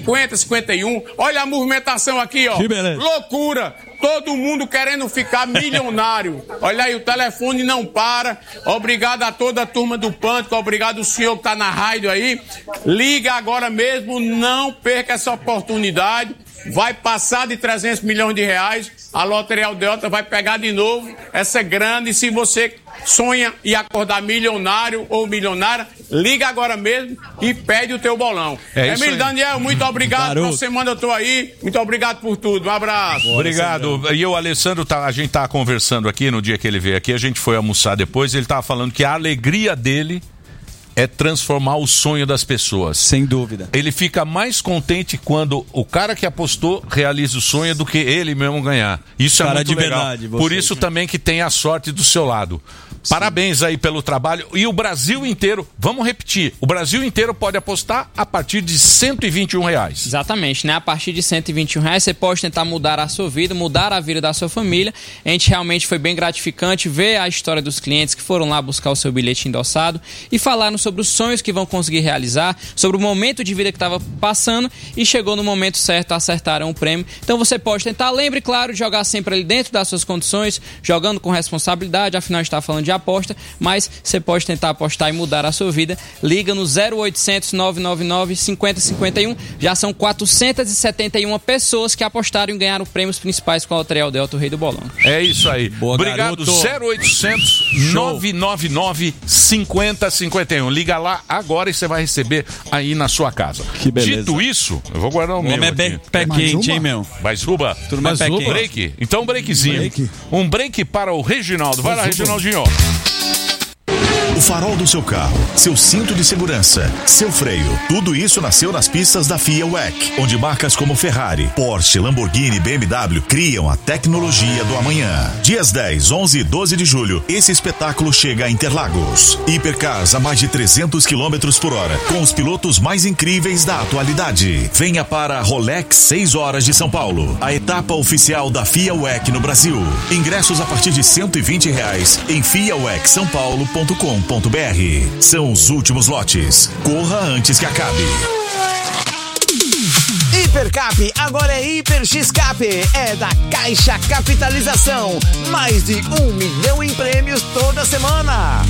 5051. Olha a movimentação aqui, ó. Loucura! Todo mundo querendo ficar milionário. Olha aí, o telefone não para. Obrigado a toda a turma do Pânico, obrigado ao senhor que está na rádio aí. Liga agora mesmo, não perca essa oportunidade. Vai passar de 300 milhões de reais. A Loteria Aldeota vai pegar de novo essa grande. Se você sonha em acordar milionário ou milionária, liga agora mesmo e pede o teu bolão. Emílio, Daniel, muito obrigado. Na semana eu tô aí. Muito obrigado por tudo. Um abraço. Obrigado. E o Alessandro, a gente tava conversando aqui no dia que ele veio aqui, a gente foi almoçar depois, ele tava falando que a alegria dele é transformar o sonho das pessoas. Sem dúvida. Ele fica mais contente quando o cara que apostou realiza o sonho do que ele mesmo ganhar. Isso é muito legal. Verdade, por isso também que tem a sorte do seu lado. Sim. Parabéns aí pelo trabalho. E o Brasil inteiro, vamos repetir, o Brasil inteiro pode apostar a partir de R$121. Exatamente, né? A partir de R$121 você pode tentar mudar a sua vida, mudar a vida da sua família. A gente realmente foi bem gratificante ver a história dos clientes que foram lá buscar o seu bilhete endossado e falaram sobre os sonhos que vão conseguir realizar, sobre o momento de vida que estava passando e chegou no momento certo, acertaram o prêmio. Então você pode tentar, lembre, claro, de jogar sempre ali dentro das suas condições, jogando com responsabilidade, afinal a gente está falando de aposta, mas você pode tentar apostar e mudar a sua vida. Liga no 0800 999 5051. Já são 471 pessoas que apostaram e ganharam prêmios principais com a Loteria Aldeota, o Rei do Bolão. É isso aí. Boa, obrigado. garoto. 0800 999 5051. Liga lá agora e você vai receber aí na sua casa. Que beleza. Dito isso, eu vou guardar o meu aqui. Pé quente, hein, meu? Mais Ruba? Turma, pé quente. Break? Então um breakzinho. Um break para o Reginaldo. Vai lá, Reginaldinho. O farol do seu carro, seu cinto de segurança, seu freio, tudo isso nasceu nas pistas da FIA WEC, onde marcas como Ferrari, Porsche, Lamborghini e BMW criam a tecnologia do amanhã. Dias 10, 11 e 12 de julho, esse espetáculo chega a Interlagos. Hipercars a mais de 300 km por hora, com os pilotos mais incríveis da atualidade. Venha para a Rolex 6 horas de São Paulo, a etapa oficial da FIA WEC no Brasil. Ingressos a partir de R$120 em fiawecsaopaulo.com.br. São os últimos lotes. Corra antes que acabe. Hipercap agora é Hiper X-Cap, é da Caixa Capitalização. Mais de 1 milhão em prêmios toda semana.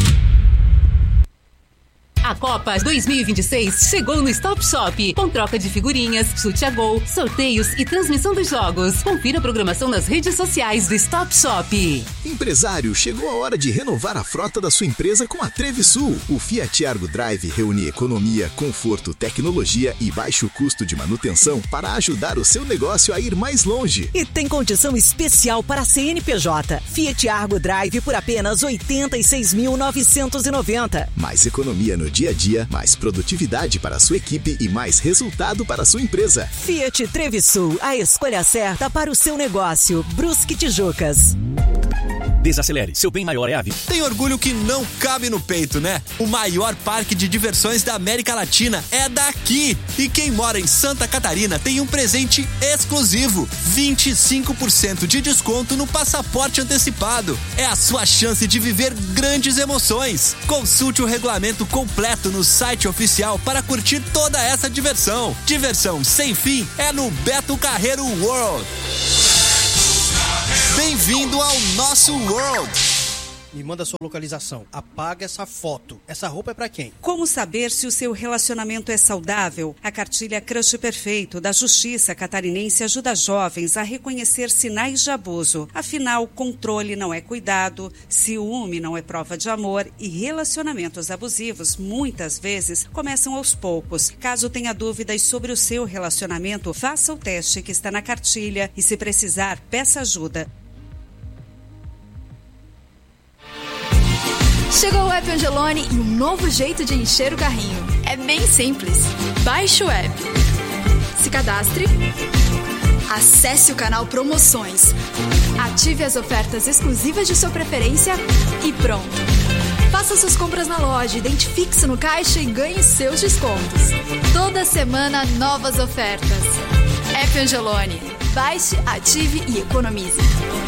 A Copa 2026 chegou no Stop Shop, com troca de figurinhas, chute a gol, sorteios e transmissão dos jogos. Confira a programação nas redes sociais do Stop Shop. Empresário, chegou a hora de renovar a frota da sua empresa com a Trevisul. O Fiat Argo Drive reúne economia, conforto, tecnologia e baixo custo de manutenção para ajudar o seu negócio a ir mais longe. E tem condição especial para a CNPJ. Fiat Argo Drive por apenas R$ 86.990. Mais economia no dia a dia, mais produtividade para a sua equipe e mais resultado para a sua empresa. Fiat Trevisul, a escolha certa para o seu negócio. Brusque Tijucas. Desacelere, seu bem maior é a vida. Tem orgulho que não cabe no peito, né? O maior parque de diversões da América Latina é daqui. E quem mora em Santa Catarina tem um presente exclusivo: 25% de desconto no passaporte antecipado. É a sua chance de viver grandes emoções. Consulte o regulamento completo no site oficial para curtir toda essa diversão. Diversão sem fim é no Beto Carreiro World. Bem-vindo ao nosso World. Me manda sua localização. Apaga essa foto. Essa roupa é pra quem? Como saber se o seu relacionamento é saudável? A cartilha Crush Perfeito da Justiça Catarinense ajuda jovens a reconhecer sinais de abuso. Afinal, controle não é cuidado, ciúme não é prova de amor e relacionamentos abusivos muitas vezes começam aos poucos. Caso tenha dúvidas sobre o seu relacionamento, faça o teste que está na cartilha e, se precisar, peça ajuda. Chegou o App Angeloni e um novo jeito de encher o carrinho. É bem simples. Baixe o app, se cadastre, acesse o canal Promoções, ative as ofertas exclusivas de sua preferência e pronto. Faça suas compras na loja, identifique-se no caixa e ganhe seus descontos. Toda semana, novas ofertas. App Angeloni. Baixe, ative e economize.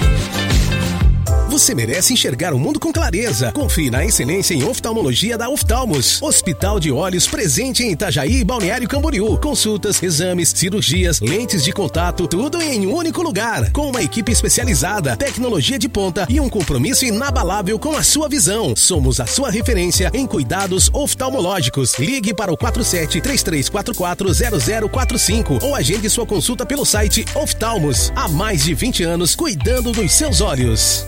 Você merece enxergar o mundo com clareza. Confie na excelência em oftalmologia da Oftalmos. Hospital de Olhos presente em Itajaí e Balneário Camboriú. Consultas, exames, cirurgias, lentes de contato, tudo em um único lugar. Com uma equipe especializada, tecnologia de ponta e um compromisso inabalável com a sua visão. Somos a sua referência em cuidados oftalmológicos. Ligue para o 47-3344-0045 ou agende sua consulta pelo site Oftalmos. Há mais de 20 anos cuidando dos seus olhos.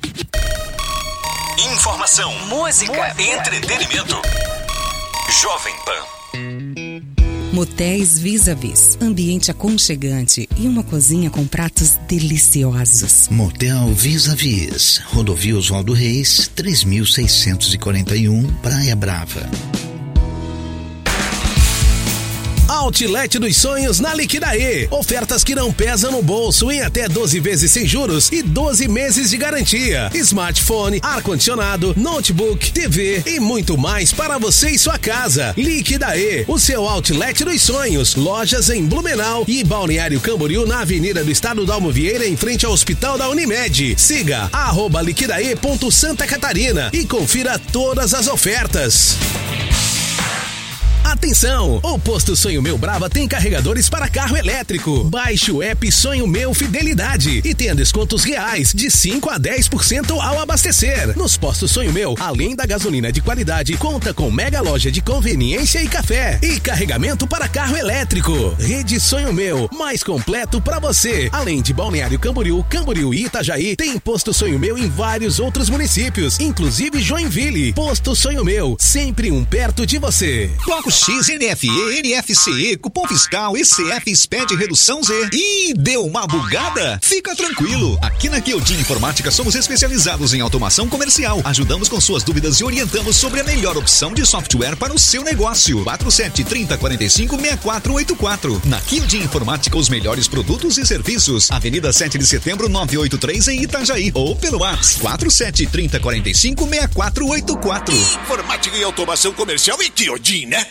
Informação, música, entretenimento. Jovem Pan. Motéis Vis-a-Vis. Ambiente aconchegante e uma cozinha com pratos deliciosos. Motel Vis-a-Vis. Rodovia Oswaldo Reis, 3641, Praia Brava. Outlet dos Sonhos na Liquidaê. Ofertas que não pesam no bolso em até 12 vezes sem juros e 12 meses de garantia. Smartphone, ar-condicionado, notebook, TV e muito mais para você e sua casa. Liquidaê, o seu Outlet dos Sonhos. Lojas em Blumenau e Balneário Camboriú na Avenida do Estado Dalmo Vieira, em frente ao Hospital da Unimed. Siga @liquidaê.Santa Catarina e confira todas as ofertas. Atenção! O Posto Sonho Meu Brava tem carregadores para carro elétrico. Baixe o app Sonho Meu Fidelidade e tenha descontos reais de 5 a 10% ao abastecer. Nos Postos Sonho Meu, além da gasolina de qualidade, conta com mega loja de conveniência e café. E carregamento para carro elétrico. Rede Sonho Meu, mais completo para você. Além de Balneário Camboriú, Camboriú e Itajaí, tem Posto Sonho Meu em vários outros municípios, inclusive Joinville. Posto Sonho Meu, sempre um perto de você. Bloco X, NFE, NFCE, cupom fiscal, ECF, SPED, redução Z. E deu uma bugada? Fica tranquilo. Aqui na Queldin Informática somos especializados em automação comercial. Ajudamos com suas dúvidas e orientamos sobre a melhor opção de software para o seu negócio. 47-3045-6484. Na Queldin Informática, os melhores produtos e serviços. Avenida 7 de Setembro, 983 em Itajaí. Ou pelo WhatsApp 47-3045-6484. Informática e automação comercial e Queldin, né?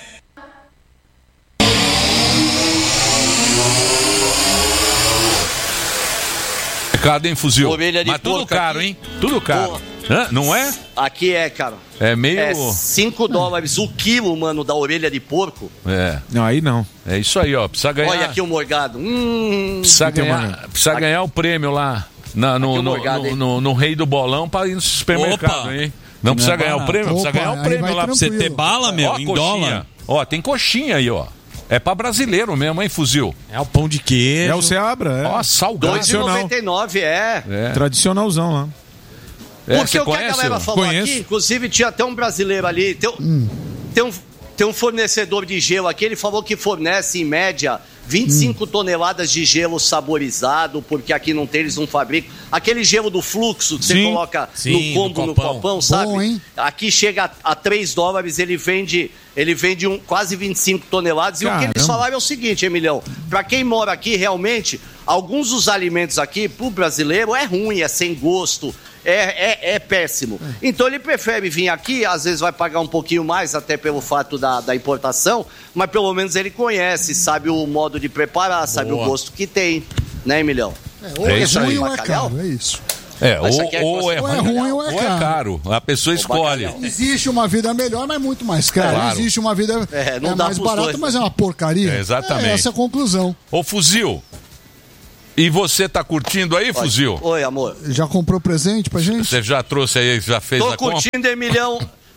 Mercado, hein, fuzil? Orelha de Mas tudo porco caro, aqui. hein? Tudo caro. Não é? Aqui é, cara. É meio... É $5 o quilo, mano, da orelha de porco. Não, aí não. É isso aí, ó. Precisa ganhar... Olha aqui o morgado. Precisa ganhar o prêmio lá no Rei do Bolão pra ir no supermercado, hein? Não precisa ganhar o prêmio? Precisa ganhar o prêmio lá pra você ter bala, meu, em dólar. Ó, tem coxinha aí, ó. É pra brasileiro mesmo, hein, fuzil? É o pão de queijo. É o Seabra, é. Ó, salgado. R$2,99, é. Tradicionalzão lá. Porque o que a galera falou aqui, inclusive tinha até um brasileiro ali, tem um fornecedor de gelo aqui, ele falou que fornece em média 25 toneladas de gelo saborizado, porque aqui não tem, eles não fabricam. Aquele gelo do fluxo que você coloca no combo, no copão, sabe? Bom, aqui chega a $3, ele vende quase 25 toneladas. Caramba. E o que eles falaram é o seguinte, Emilhão, pra quem mora aqui, realmente, alguns dos alimentos aqui, pro brasileiro, é ruim, é sem gosto, é péssimo. Então ele prefere vir aqui, às vezes vai pagar um pouquinho mais, até pelo fato da importação, mas pelo menos ele conhece, sabe o modo de preparar, sabe o gosto que tem, né, Emilhão? Ou é ruim ou é caro, é isso. Ou é ruim ou é caro. A pessoa escolhe. Existe uma vida melhor, mas muito mais cara. Claro. Existe uma vida mais barata, mas é uma porcaria. Exatamente. Essa é a conclusão. Ô, Fuzil, e você tá curtindo aí, Fuzil? Oi, amor. Já comprou presente pra gente? Você já trouxe aí, já fez a compra? Tô curtindo, Emilhão.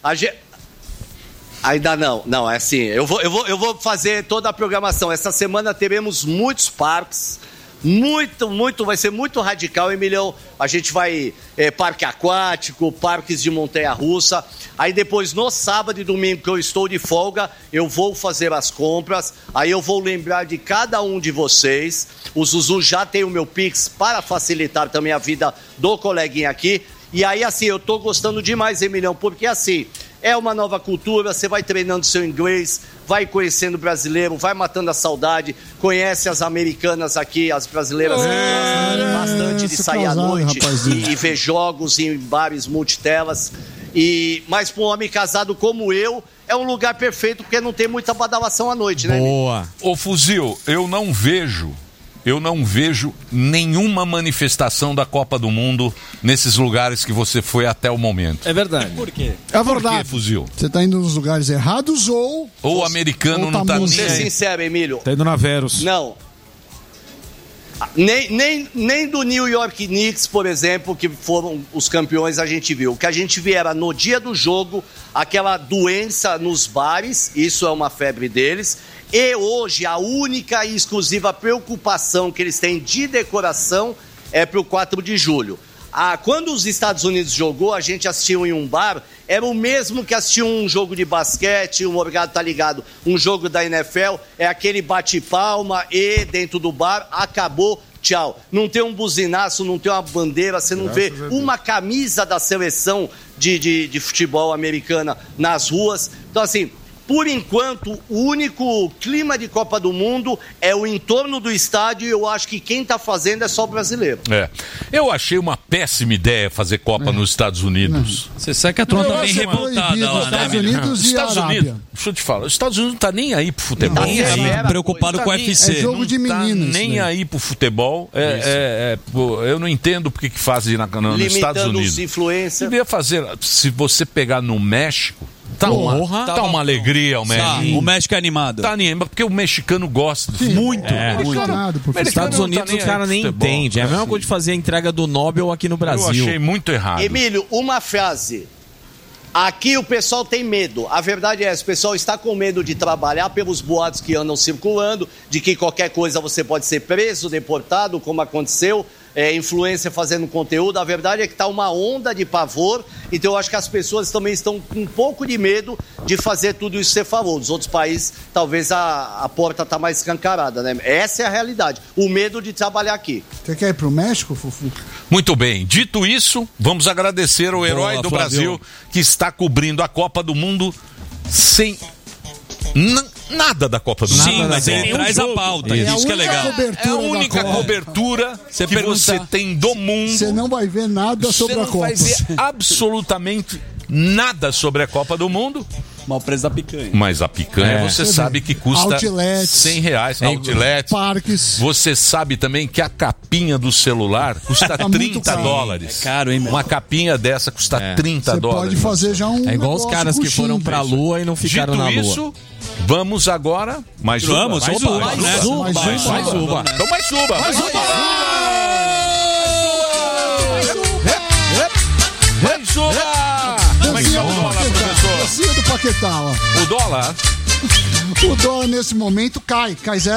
Ainda não, é assim, eu vou fazer toda a programação. Essa semana teremos muitos parques, vai ser muito radical, Emilhão. A gente vai parque aquático, parques de montanha-russa. Aí depois, no sábado e domingo, que eu estou de folga, eu vou fazer as compras. Aí eu vou lembrar de cada um de vocês. O Zuzu já tem o meu Pix para facilitar também a vida do coleguinha aqui. E aí, assim, eu tô gostando demais, Emilhão, porque assim... É uma nova cultura, você vai treinando seu inglês, vai conhecendo o brasileiro, vai matando a saudade, conhece as americanas aqui, as brasileiras que gostam bastante de sair à noite e ver jogos em bares multitelas. Mas para um homem casado como eu, é um lugar perfeito porque não tem muita badalação à noite, né? Boa. Ô, Fuzil, eu não vejo nenhuma manifestação da Copa do Mundo nesses lugares que você foi até o momento. É verdade. Por quê? É verdade. Por quê, Fuzil? Você tá indo nos lugares errados ou o americano não tá nem aí. Vou ser sincero, Emílio. Tá indo na Verus. Não. Nem do New York Knicks, por exemplo, que foram os campeões, a gente viu. O que a gente viu era no dia do jogo, aquela doença nos bares, isso é uma febre deles. E hoje a única e exclusiva preocupação que eles têm de decoração é para o 4 de julho. Quando os Estados Unidos jogou, a gente assistiu em um bar, era o mesmo que assistiu um jogo de basquete, o Morgado tá ligado, um jogo da NFL, é aquele bate-palma e dentro do bar, acabou, tchau. Não tem um buzinaço, não tem uma bandeira, você não vê uma camisa da seleção de futebol americana nas ruas. Então assim... Por enquanto, o único clima de Copa do Mundo é o entorno do estádio e eu acho que quem está fazendo é só o brasileiro. Eu achei uma péssima ideia fazer Copa nos Estados Unidos. Você sabe que a turma tá bem revoltada lá, né? Estados Unidos e Arábia. Deixa eu te falar, os Estados Unidos não tá nem aí pro futebol. Nem aí, preocupado com o UFC. É jogo de meninas. Tá nem aí pro futebol. Eu não entendo porque que fazem nos Estados Unidos. Limitando influência. Devia fazer, se você pegar no México, Tá uma alegria o México. O México é animado. Tá animado, porque o mexicano gosta. Muito. Nos Estados Unidos os caras nem entendem. É a mesma coisa de fazer a entrega do Nobel aqui no Brasil. Eu achei muito errado. Emílio, uma frase. Aqui o pessoal tem medo. A verdade é essa, o pessoal está com medo de trabalhar pelos boatos que andam circulando, de que qualquer coisa você pode ser preso, deportado, como aconteceu. Influência fazendo conteúdo, a verdade é que está uma onda de pavor, então eu acho que as pessoas também estão com um pouco de medo de fazer tudo isso que você falou. Nos outros países, talvez a porta está mais escancarada, né? Essa é a realidade, o medo de trabalhar aqui. Você quer ir pro México, Fufu? Muito bem, dito isso, vamos agradecer o herói do Brasil que está cobrindo a Copa do Mundo sem... Nada da Copa do Mundo. Sim, mas ele traz a pauta. Isso que é legal. É a única cobertura que você tem do mundo. Você não vai ver nada sobre a Copa. Você não vai ver absolutamente nada sobre a Copa do Mundo. Mal preço da picanha. Mas a picanha você sabe que custa outlets, R$100. Outlets. Parques. Você sabe também que a capinha do celular custa $30. É caro, hein, meu? Uma capinha dessa custa $30. Você pode fazer já um. É igual os caras que foram pra Lua e não ficaram na Lua. Dito isso, vamos agora. Mais uma. Mais uma. Então mais uma. Como é que tá o dólar, professor? Descia do Paquetá, ó. O dólar? O dólar nesse momento cai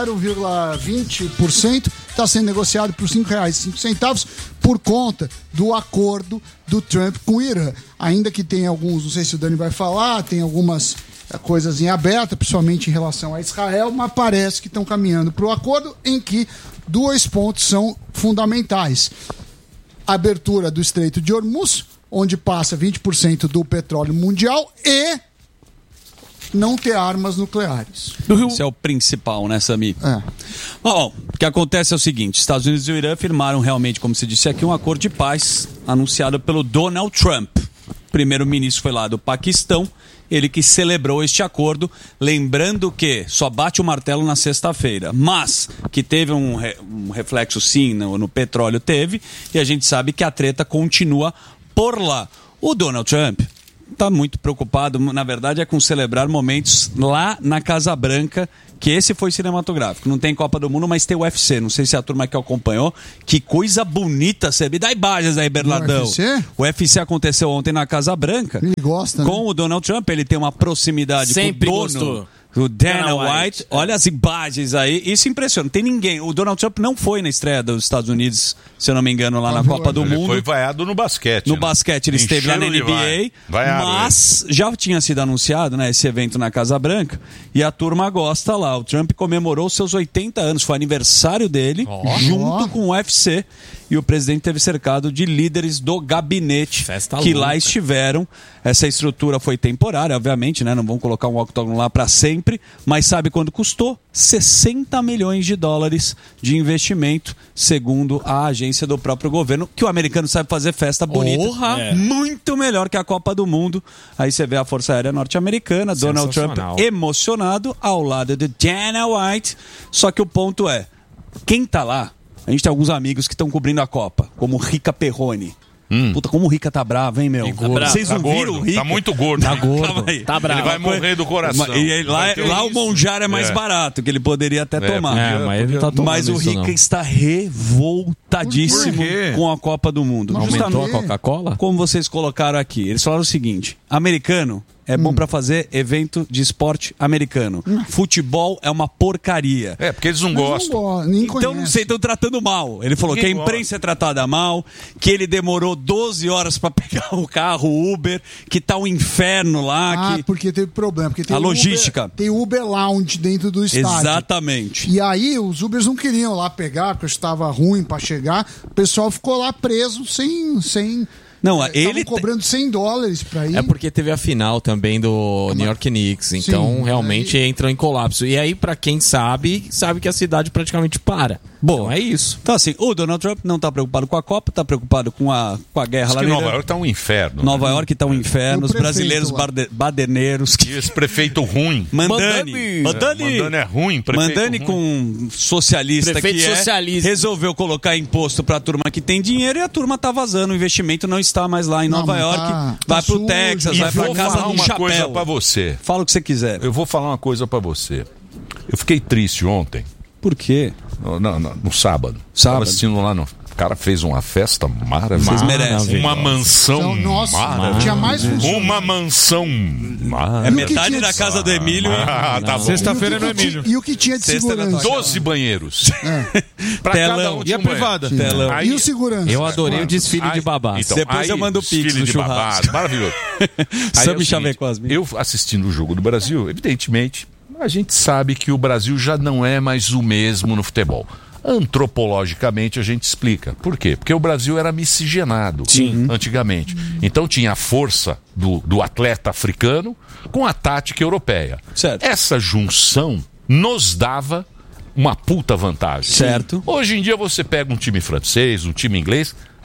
0,20%, está sendo negociado por R$5,05 por conta do acordo do Trump com o Irã. Ainda que tem alguns, não sei se o Dani vai falar, tem algumas coisas em aberto, principalmente em relação a Israel, mas parece que estão caminhando para o acordo em que 2 pontos são fundamentais. A abertura do Estreito de Hormuz, onde passa 20% do petróleo mundial, e não ter armas nucleares. Esse é o principal, né, Sami? É. Bom, o que acontece é o seguinte: Estados Unidos e o Irã firmaram realmente, como se disse aqui, um acordo de paz anunciado pelo Donald Trump. O primeiro-ministro foi lá do Paquistão, ele que celebrou este acordo, lembrando que só bate o martelo na sexta-feira, mas que teve um reflexo sim no petróleo, teve, e a gente sabe que a treta continua por lá. O Donald Trump está muito preocupado, na verdade, com celebrar momentos lá na Casa Branca, que esse foi cinematográfico. Não tem Copa do Mundo, mas tem o UFC. Não sei se a turma que acompanhou. Que coisa bonita, você me dá imagens aí, Bernardão. O UFC aconteceu ontem na Casa Branca. Ele gosta, com o Donald Trump, ele tem uma proximidade sempre com o dono. Gostou. O Dana White, olha as imagens aí, isso impressiona, não tem ninguém. O Donald Trump não foi na estreia dos Estados Unidos, se eu não me engano, lá na Copa do Mundo. Ele foi vaiado no basquete. No basquete, ele esteve lá na NBA, mas já tinha sido anunciado, né, esse evento na Casa Branca, e a turma gosta lá. O Trump comemorou seus 80 anos, foi aniversário dele, junto com o UFC, e o presidente teve cercado de líderes do gabinete que lá estiveram. Essa estrutura foi temporária, obviamente, né? Não vão colocar um octógono lá para sempre, mas sabe quanto custou? $60 milhões de investimento, segundo a agência do próprio governo, que o americano sabe fazer festa bonita. Muito melhor que a Copa do Mundo. Aí você vê a Força Aérea Norte-Americana, Donald Trump emocionado, ao lado de Dana White. Só que o ponto é, quem tá lá, a gente tem alguns amigos que estão cobrindo a Copa, como Rica Perrone. Puta, como o Rica tá bravo, hein, meu? Vocês não viram o Rica? Tá muito gordo. Tá gordo. Tá bravo. Ele vai morrer do coração. E lá o Monjar é mais barato, que ele poderia até tomar. Mas ele não tá tomando. Mas o Rica está revoltadíssimo com a Copa do Mundo. Aumentou a Coca-Cola? Como vocês colocaram aqui. Eles falaram o seguinte: americano é bom pra fazer evento de esporte americano. Futebol é uma porcaria. É, porque eles não gostam. Então não sei, estão tratando mal. Ele falou que a imprensa é tratada mal, que ele demorou 12 horas pra pegar o carro, o Uber, que tá um inferno lá. Porque teve problema. Porque tem a logística. Tem Uber Lounge dentro do estádio. Exatamente. E aí os Ubers não queriam lá pegar, porque estava ruim pra chegar. O pessoal ficou lá preso sem Não, ele cobrando $100 pra ir. É porque teve a final também do New York Knicks, então realmente entrou em colapso. E aí, pra quem sabe que a cidade praticamente para. Bom, então é isso. Então assim, o Donald Trump não tá preocupado com a Copa, tá preocupado com a guerra lá. Nova York tá um inferno. Nova York tá um inferno, os brasileiros baderneiros. E esse prefeito ruim. Mandani é ruim, prefeito Mandani ruim. Com socialista prefeito que socialista. Resolveu colocar imposto pra turma que tem dinheiro e a turma tá vazando, o investimento não está mais lá em Nova York, vai pro Texas, vai pra casa do chapéu. Coisa pra você. Fala o que você quiser. Eu vou falar uma coisa pra você. Eu fiquei triste ontem. Por quê? No sábado. Tava assistindo lá no... O cara fez uma festa maravilhosa. Vocês merecem. Uma mansão maravilhosa. Tinha mais uma mansão maravilhosa. É metade da casa do Emílio. Tá Sexta-feira no Emílio. E o que tinha de segurança? 12 banheiros. Pra telão. E a privada? Telão. E o segurança? Eu adorei o desfile de babás. Então, depois eu mando o pix no churrasco. Maravilhoso. Sabe Chavecosme. Eu assistindo o jogo do Brasil, evidentemente, a gente sabe que o Brasil já não é mais o mesmo no futebol. Antropologicamente a gente explica. Por quê? Porque o Brasil era miscigenado antigamente. Então tinha a força do atleta africano com a tática europeia. Certo. Essa junção nos dava uma puta vantagem. Certo. Hoje em dia você pega um time francês, um time inglês,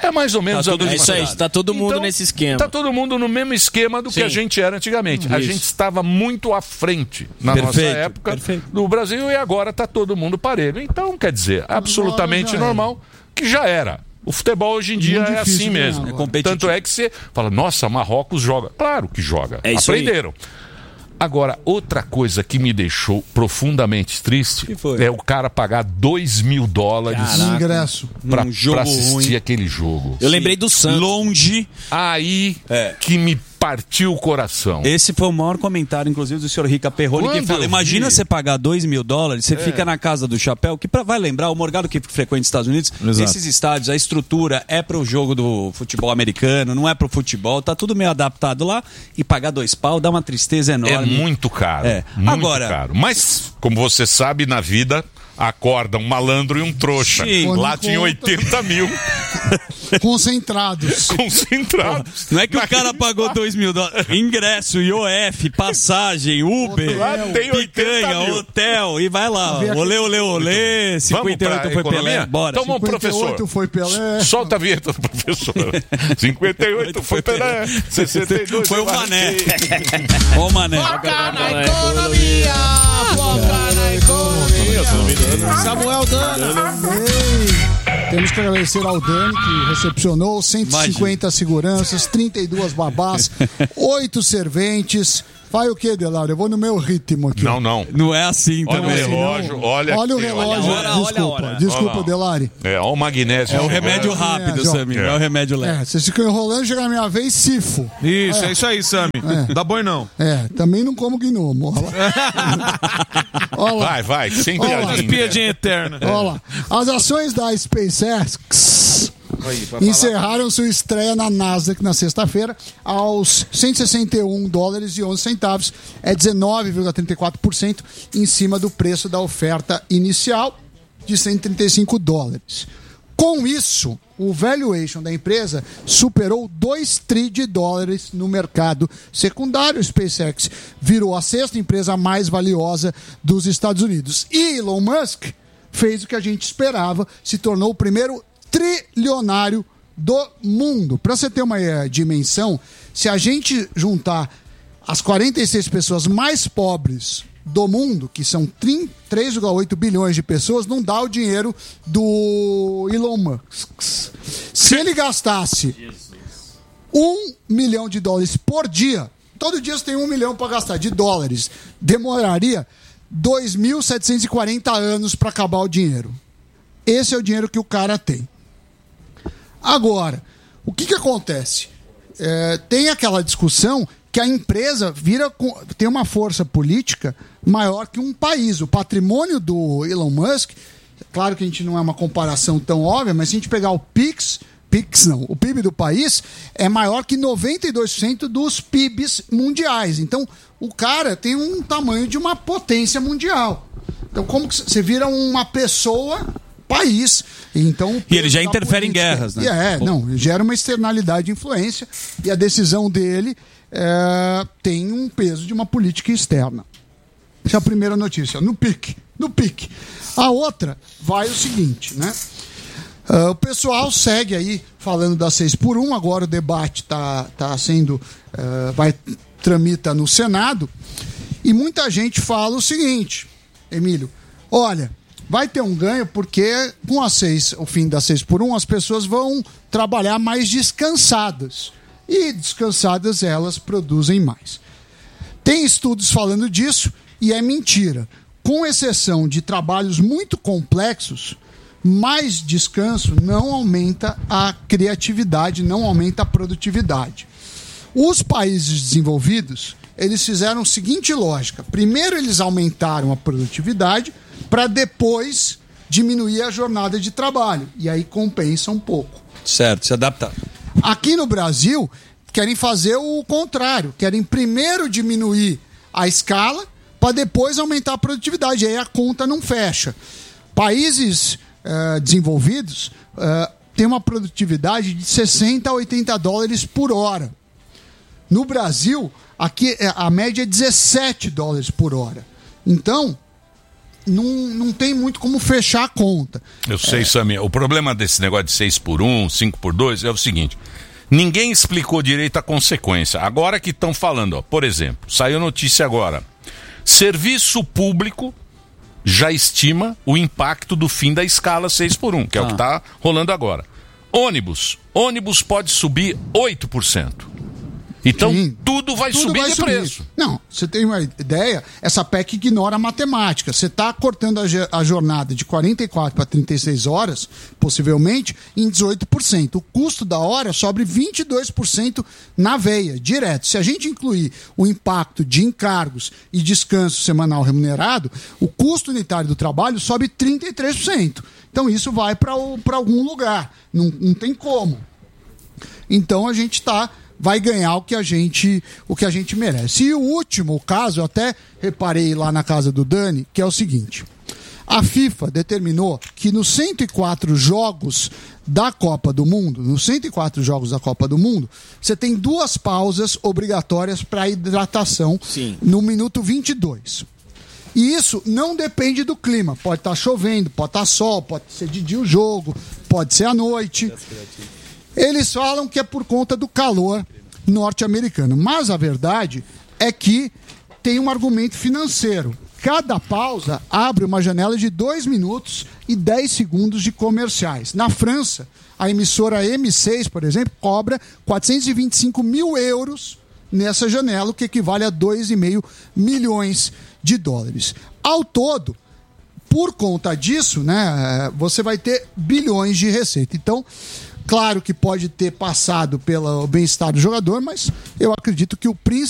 É mais ou menos tá tudo, a mesma isso aí, coisa. tá todo mundo Então, nesse esquema. Tá todo mundo no mesmo esquema do que a gente era antigamente. A gente estava muito à frente na nossa época do Brasil e agora tá todo mundo parelho. Então, quer dizer, absolutamente normal que já era. O futebol hoje em dia é assim mesmo. Tanto é que você fala, nossa, Marrocos joga. Claro que joga. Aprenderam. Agora, outra coisa que me deixou profundamente triste é o cara pagar $2.000 de ingresso pra assistir aquele jogo. Eu lembrei do Santos. Longe. Aí que me partiu o coração. Esse foi o maior comentário, inclusive, do senhor Rica Perrone, que fala, imagina você pagar $2.000, você fica na casa do chapéu, que vai lembrar, o Morgado que frequenta os Estados Unidos, esses estádios, a estrutura é pro jogo do futebol americano, não é pro futebol, tá tudo meio adaptado lá, e pagar £2 dá uma tristeza enorme. É muito caro. Muito Agora, caro. Mas, como você sabe, na vida acorda um malandro e um trouxa. Lá tinha 80 mil. Concentrados. Não é que o cara pagou $2.000. Ingresso, IOF, passagem, Uber, lá tem picanha, hotel, e vai lá. Olê, olê, olê. 58 foi Pelé. Bora. Então, professor. 58 foi Pelé. Solta a vinheta do professor. 58 foi Pelé. 62 foi o Mané. Ó o Mané. Foca na economia. Foca na economia. Samuel Dana. Temos que agradecer ao Dani, que recepcionou 150 seguranças, 32 babás, 8 serventes. Vai o que, Delário? Eu vou no meu ritmo aqui. Não é assim olha também. O relógio, olha o relógio. Desculpa, Delari. Olha o magnésio. É o remédio rápido, Samir. Não é o remédio leve. Vocês ficam enrolando, chega na minha vez, sifo. Isso, é isso aí, Samir. Dá boi não. Também não como gnomo. Olha lá. Vai, sem piadinha. Piadinha eterna. Olha lá. As ações da SpaceX encerraram sua estreia na Nasdaq na sexta-feira aos $161,11, é 19,34% em cima do preço da oferta inicial de $135. Com isso, o valuation da empresa superou $2 trilhões no mercado secundário. O SpaceX virou a sexta empresa mais valiosa dos Estados Unidos. E Elon Musk fez o que a gente esperava, se tornou o primeiro trilionário do mundo. Para você ter uma dimensão, se a gente juntar as 46 pessoas mais pobres do mundo, que são 3,8 bilhões de pessoas, não dá o dinheiro do Elon Musk. Se ele gastasse $1 milhão por dia, todo dia você tem $1 milhão para gastar de dólares, demoraria 2.740 anos para acabar o dinheiro. Esse é o dinheiro que o cara tem. Agora, o que acontece? Tem aquela discussão que a empresa tem uma força política maior que um país. O patrimônio do Elon Musk, claro que a gente não é uma comparação tão óbvia, mas se a gente pegar o o PIB do país é maior que 92% dos PIBs mundiais. Então, o cara tem um tamanho de uma potência mundial. Então, como que você vira uma pessoa... país. Então, e ele já interfere em guerras, né? Gera uma externalidade de influência e a decisão dele tem um peso de uma política externa. Essa é a primeira notícia, no pique. A outra vai o seguinte, né? O pessoal segue aí falando da 6x1, agora o debate tá sendo, tramita no Senado, e muita gente fala o seguinte, Emílio, olha, vai ter um ganho porque com o fim da 6x1 as pessoas vão trabalhar mais descansadas. E descansadas elas produzem mais. Tem estudos falando disso e é mentira. Com exceção de trabalhos muito complexos, mais descanso não aumenta a criatividade, não aumenta a produtividade. Os países desenvolvidos, eles fizeram a seguinte lógica. Primeiro eles aumentaram a produtividade para depois diminuir a jornada de trabalho. E aí compensa um pouco. Certo, se adaptar. Aqui no Brasil, querem fazer o contrário. Querem primeiro diminuir a escala para depois aumentar a produtividade. E aí a conta não fecha. Países desenvolvidos têm uma produtividade de $60 a $80 por hora. No Brasil, aqui a média é $17 por hora. Então... não tem muito como fechar a conta. Eu sei, Sami. O problema desse negócio de 6x1, 5x2 é o seguinte: ninguém explicou direito a consequência. Agora que estão falando, ó, por exemplo, saiu notícia agora: serviço público já estima o impacto do fim da escala 6x1, que é o que está rolando agora. Ônibus pode subir 8%. Então, tudo vai subir de preço. Não, você tem uma ideia, essa PEC ignora a matemática. Você está cortando a jornada de 44 para 36 horas, possivelmente, em 18%. O custo da hora sobe 22% na veia, direto. Se a gente incluir o impacto de encargos e descanso semanal remunerado, o custo unitário do trabalho sobe 33%. Então, isso vai para algum lugar. Não tem como. Então, a gente vai ganhar o que a gente merece. E o último caso, eu até reparei lá na casa do Dani, que é o seguinte: a FIFA determinou que nos 104 jogos da Copa do Mundo, você tem 2 pausas obrigatórias para hidratação no minuto 22. E isso não depende do clima. Pode estar chovendo, pode estar sol, pode ser de dia o jogo, pode ser à noite. Eles falam que é por conta do calor norte-americano. Mas a verdade é que tem um argumento financeiro. Cada pausa abre uma janela de 2 minutos e 10 segundos de comerciais. Na França, a emissora M6, por exemplo, cobra 425 mil euros nessa janela, o que equivale a 2,5 milhões de dólares. Ao todo, por conta disso, né, você vai ter bilhões de receita. Então, claro que pode ter passado pelo bem-estar do jogador, mas eu acredito que o